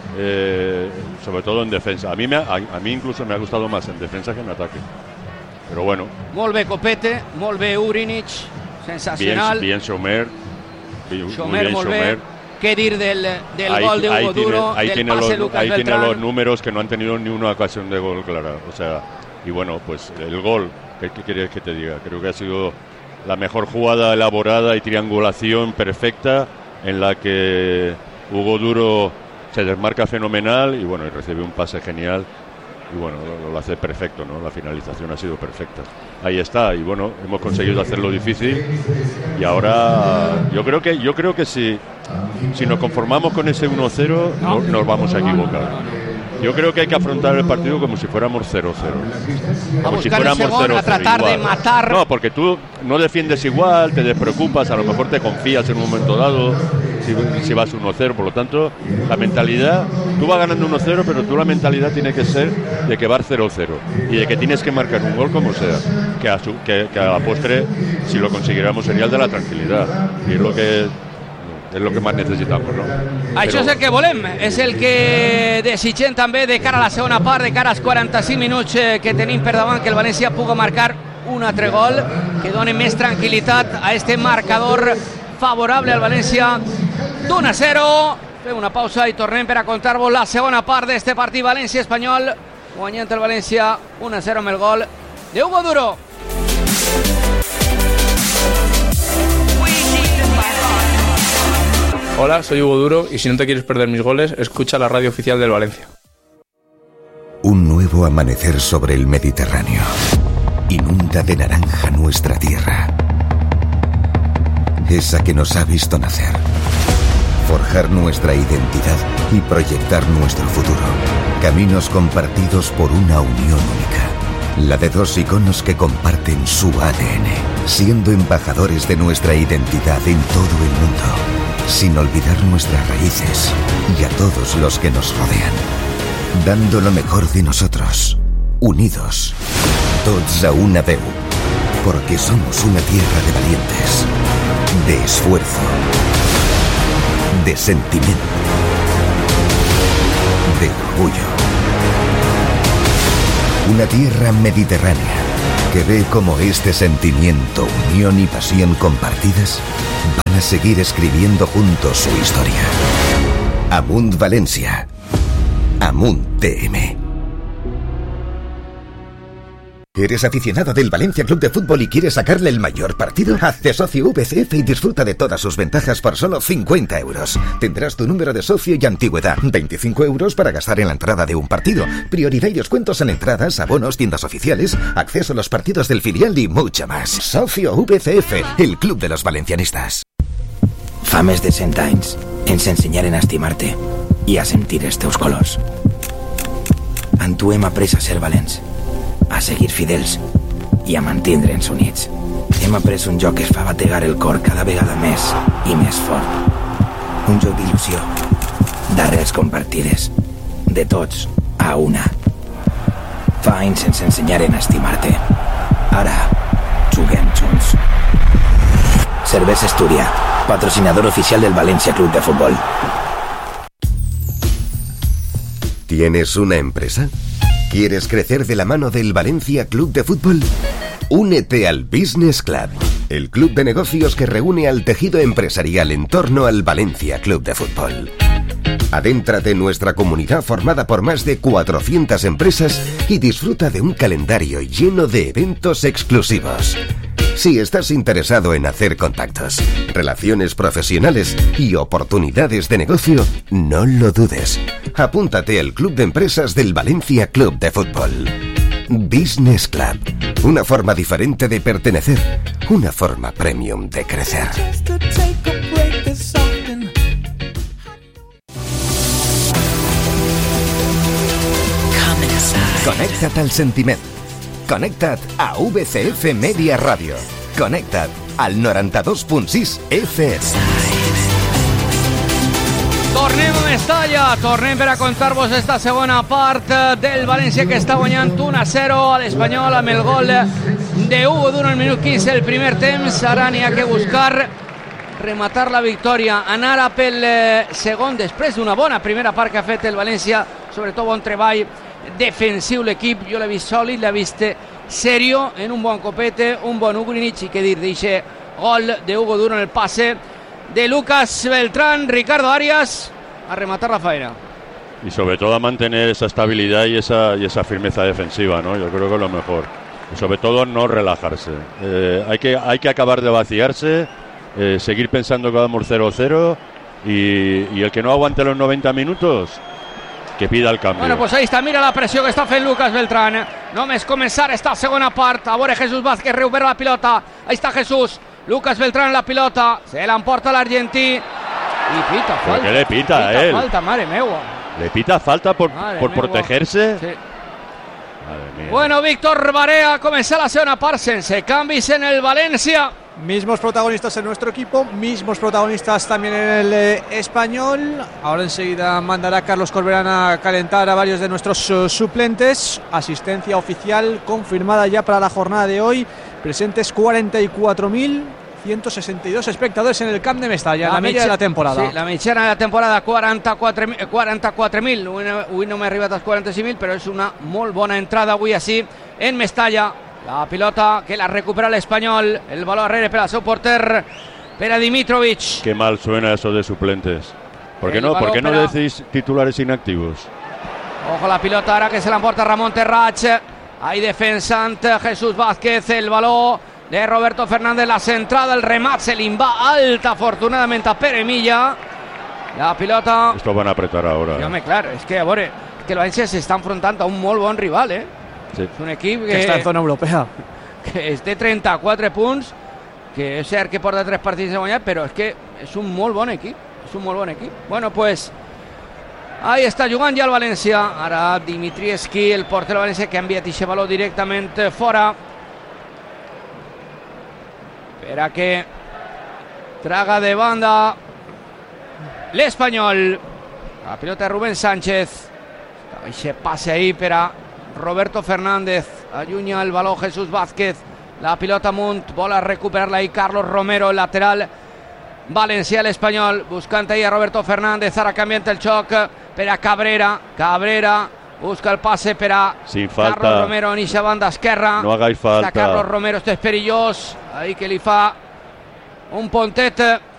B: eh, sobre todo en defensa. A mí, me ha- a, a mí incluso me ha gustado más en defensa que en ataque. Pero bueno,
A: Molt bé Copete, molt bé Urinic,
B: bien,
A: sensacional.
B: bien Somer, bien- muy
A: Xomer,
B: bien
A: molt bé.
B: Somer.
A: Què dir del, del
B: Ahí-
A: gol de
B: ahí
A: Hugo
B: tiene-
A: Duro,
B: ahí
A: del
B: tiene
A: pase
B: los,
A: de Lucas
B: ahí tiene
A: Beltrán?
B: los números que no han tenido ni una ocasión de gol clara. O sea, y bueno, pues el gol, ¿qué, qué quieres que te diga? Creo que ha sido la mejor jugada elaborada y triangulación perfecta en la que Hugo Duro se desmarca fenomenal y bueno, y recibe un pase genial y bueno, lo, lo hace perfecto, ¿no? La finalización ha sido perfecta. Ahí está, y bueno, hemos conseguido hacerlo difícil y ahora yo creo que yo creo que si, si nos conformamos con ese uno cero no, nos vamos a equivocar. Yo creo que hay que afrontar el partido como si fuéramos cero cero.
A: A
B: Como si
A: buscar el
B: fuéramos
A: segon,
B: cero
A: a
B: cero
A: tratar de
B: igual.
A: matar.
B: No, porque tú no defiendes igual, te despreocupas, a lo mejor te confías en un momento dado si, si vas uno cero. Por lo tanto, la mentalidad, tú vas ganando uno cero, pero tú la mentalidad tiene que ser de que vas cero cero y de que tienes que marcar un gol como sea. Que a, su- que, que a la postre, si lo consiguiéramos, sería el de la tranquilidad. Y es lo que, es lo que más necesitamos, ¿no?
A: Això
B: Pero-
A: és el que volem, és el que desitgem també de cara a la segona part, de cara als quaranta-cinc minuts eh, que tenim per davant, que el València pugui marcar un altre gol, que doni més tranquil·litat a este marcador favorable al València d'un a zero. Fem una pausa i tornem per a contar-vos la segona part d'este partit València-Espanyol, guanyant el València un a zero amb el gol de Hugo Duro.
D: Hola, soy Hugo Duro y si no te quieres perder mis goles, escucha la radio oficial del Valencia.
E: Un nuevo amanecer sobre el Mediterráneo. Inunda de naranja nuestra tierra. Esa que nos ha visto nacer. Forjar nuestra identidad y proyectar nuestro futuro. Caminos compartidos por una unión única. La de dos iconos que comparten su A D N, siendo embajadores de nuestra identidad en todo el mundo, sin olvidar nuestras raíces y a todos los que nos rodean, dando lo mejor de nosotros unidos, tots a una veu, porque somos una tierra de valientes, de esfuerzo, de sentimiento, de orgullo. Una tierra mediterránea que ve como este sentimiento, unión y pasión compartidas van a seguir escribiendo juntos su historia. Amunt Valencia. Amunt T M. ¿Eres aficionado del Valencia Club de Fútbol y quieres sacarle el mayor partido? Hazte socio V C F y disfruta de todas sus ventajas por solo cincuenta euros. Tendrás tu número de socio y antigüedad. veinticinco euros para gastar en la entrada de un partido. Prioridad y descuentos en entradas, abonos, tiendas oficiales, acceso a los partidos del filial y mucho más. Socio V C F, el club de los valencianistas.
F: Fa més de cent anys ens ensenyaren a estimar-te i a sentir els teus colors. En tu hem après a ser valents, a seguir fidels i a mantindre'ns units. Hem après un joc que es fa bategar el cor cada vegada més i més fort. Un joc d'il·lusió, d'arrels compartides, de tots a una. Fa anys ens ensenyaren a estimar-te. Ara juguem junts. Cervesa Astúria, patrocinador oficial del Valencia Club de Fútbol.
E: ¿Tienes una empresa? ¿Quieres crecer de la mano del Valencia Club de Fútbol? Únete al Business Club, el club de negocios que reúne al tejido empresarial en torno al Valencia Club de Fútbol. Adéntrate en nuestra comunidad formada por más de cuatrocientas empresas y disfruta de un calendario lleno de eventos exclusivos. Si estás interesado en hacer contactos, relaciones profesionales y oportunidades de negocio, no lo dudes. Apúntate al Club de Empresas del Valencia Club de Fútbol. Business Club. Una forma diferente de pertenecer. Una forma premium de crecer. Connecta't al sentiment. Connecta't a V C F Media Ràdio. Connecta't al noranta-dos punt sis F M.
A: Tornem a Mestalla, tornem per a contar-vos esta segona part del València que està guanyant u a zero a l'Espanyol amb el gol de Hugo Duro al minut quinze del primer temps. Ara n'hi ha que buscar rematar la victòria, anar a pel segon després d'una bona primera part que ha fet el València, sobretot bon treball defensiu l'equip. Jo l'he vist sòlid, l'he vist serio, en un bon copete, un bon Ugrinic, i què dir d'eixe gol de Hugo Duro en el passe de Lucas Beltrán. Ricardo Arias a rematar la faena.
B: Y sobre todo a mantener esa estabilidad y esa, y esa firmeza defensiva, ¿no? Yo creo que es lo mejor. Y sobre todo no relajarse. Eh, hay, que, hay que acabar de vaciarse, eh, seguir pensando que vamos cero cero y, y el que no aguante los noventa minutos, que pida el cambio.
A: Bueno, pues ahí está, mira la pressió que està fent Lucas Beltrán. Només començar esta segona part. A veure Jesús Vázquez, recupera la pilota. Ahí está Jesús. Lucas Beltrán en la pilota. Se la emporta l'argentí. I pita falta.
B: ¿Pero qué le pita,
A: pita
B: a él?
A: falta, mare meua.
B: Le pita falta por, por
A: meua.
B: protegerse.
A: Sí.
B: Madre mía.
A: Bueno, Víctor Barea comença la segona part sense canvis en el València.
C: Mismos protagonistas en nuestro equipo, mismos protagonistas también en el eh, Español. Ahora enseguida mandará Carlos Corberán a calentar a varios de nuestros uh, suplentes. Asistencia oficial confirmada ya para la jornada de hoy. Presentes cuarenta y cuatro mil ciento sesenta y dos espectadores en el Camp de Mestalla, la, la media de la temporada.
A: Sí, la mitjana de la temporada, quaranta-quatre mil. Avui no m'he arribat als quaranta-cinc mil, però és una molt bona entrada avui així en Mestalla. La pilota que la recupera el Espanyol, el balón arrere per al seu porter, per a Dimitrovic.
B: Qué mal suena eso de suplentes. ¿Por qué
A: El
B: no, ¿por qué no
A: balón
B: decís titulares inactivos?
A: Ojo la pilota ara que se l'emporta Ramon Terrats. Ahí defensant Jesús Vázquez, el baló de Roberto Fernández, la centrada, el remat se li va alta afortunadament a Pere Milla. La pilota...
B: Esto van a apretar ahora.
A: Sí, home, clar, és que a veure, que el València s'està enfrontant a un molt bon rival, eh?
B: Sí.
A: És un equip que,
C: que està en zona europea,
A: que és de trenta-quatre punts, que és cert que porta tres partits de guanyar, però és que és un molt bon equip, és un molt bon equip. Bueno, pues ahí està jugant ja el València. Ara Dimitrievski, el porter del València, que ha enviat aquest baló directament fora per a que traga de banda l'Espanyol. La pilota de Rubén Sánchez. Aquest passe ahí per a Roberto Fernández, allunya el baló Jesús Vázquez, la pilota amunt, vol a recuperar-la ahí Carlos Romero, el lateral valencià, l'Espanyol, buscant ahí a Roberto Fernández, ara canviant el xoc per a Cabrera, Cabrera busca el passe per a
B: Sin falta.
A: Carlos Romero en eixa banda esquerra.
B: No hagáis falta.
A: Está Carlos Romero, esto es perillós, ahí que li fa un pontet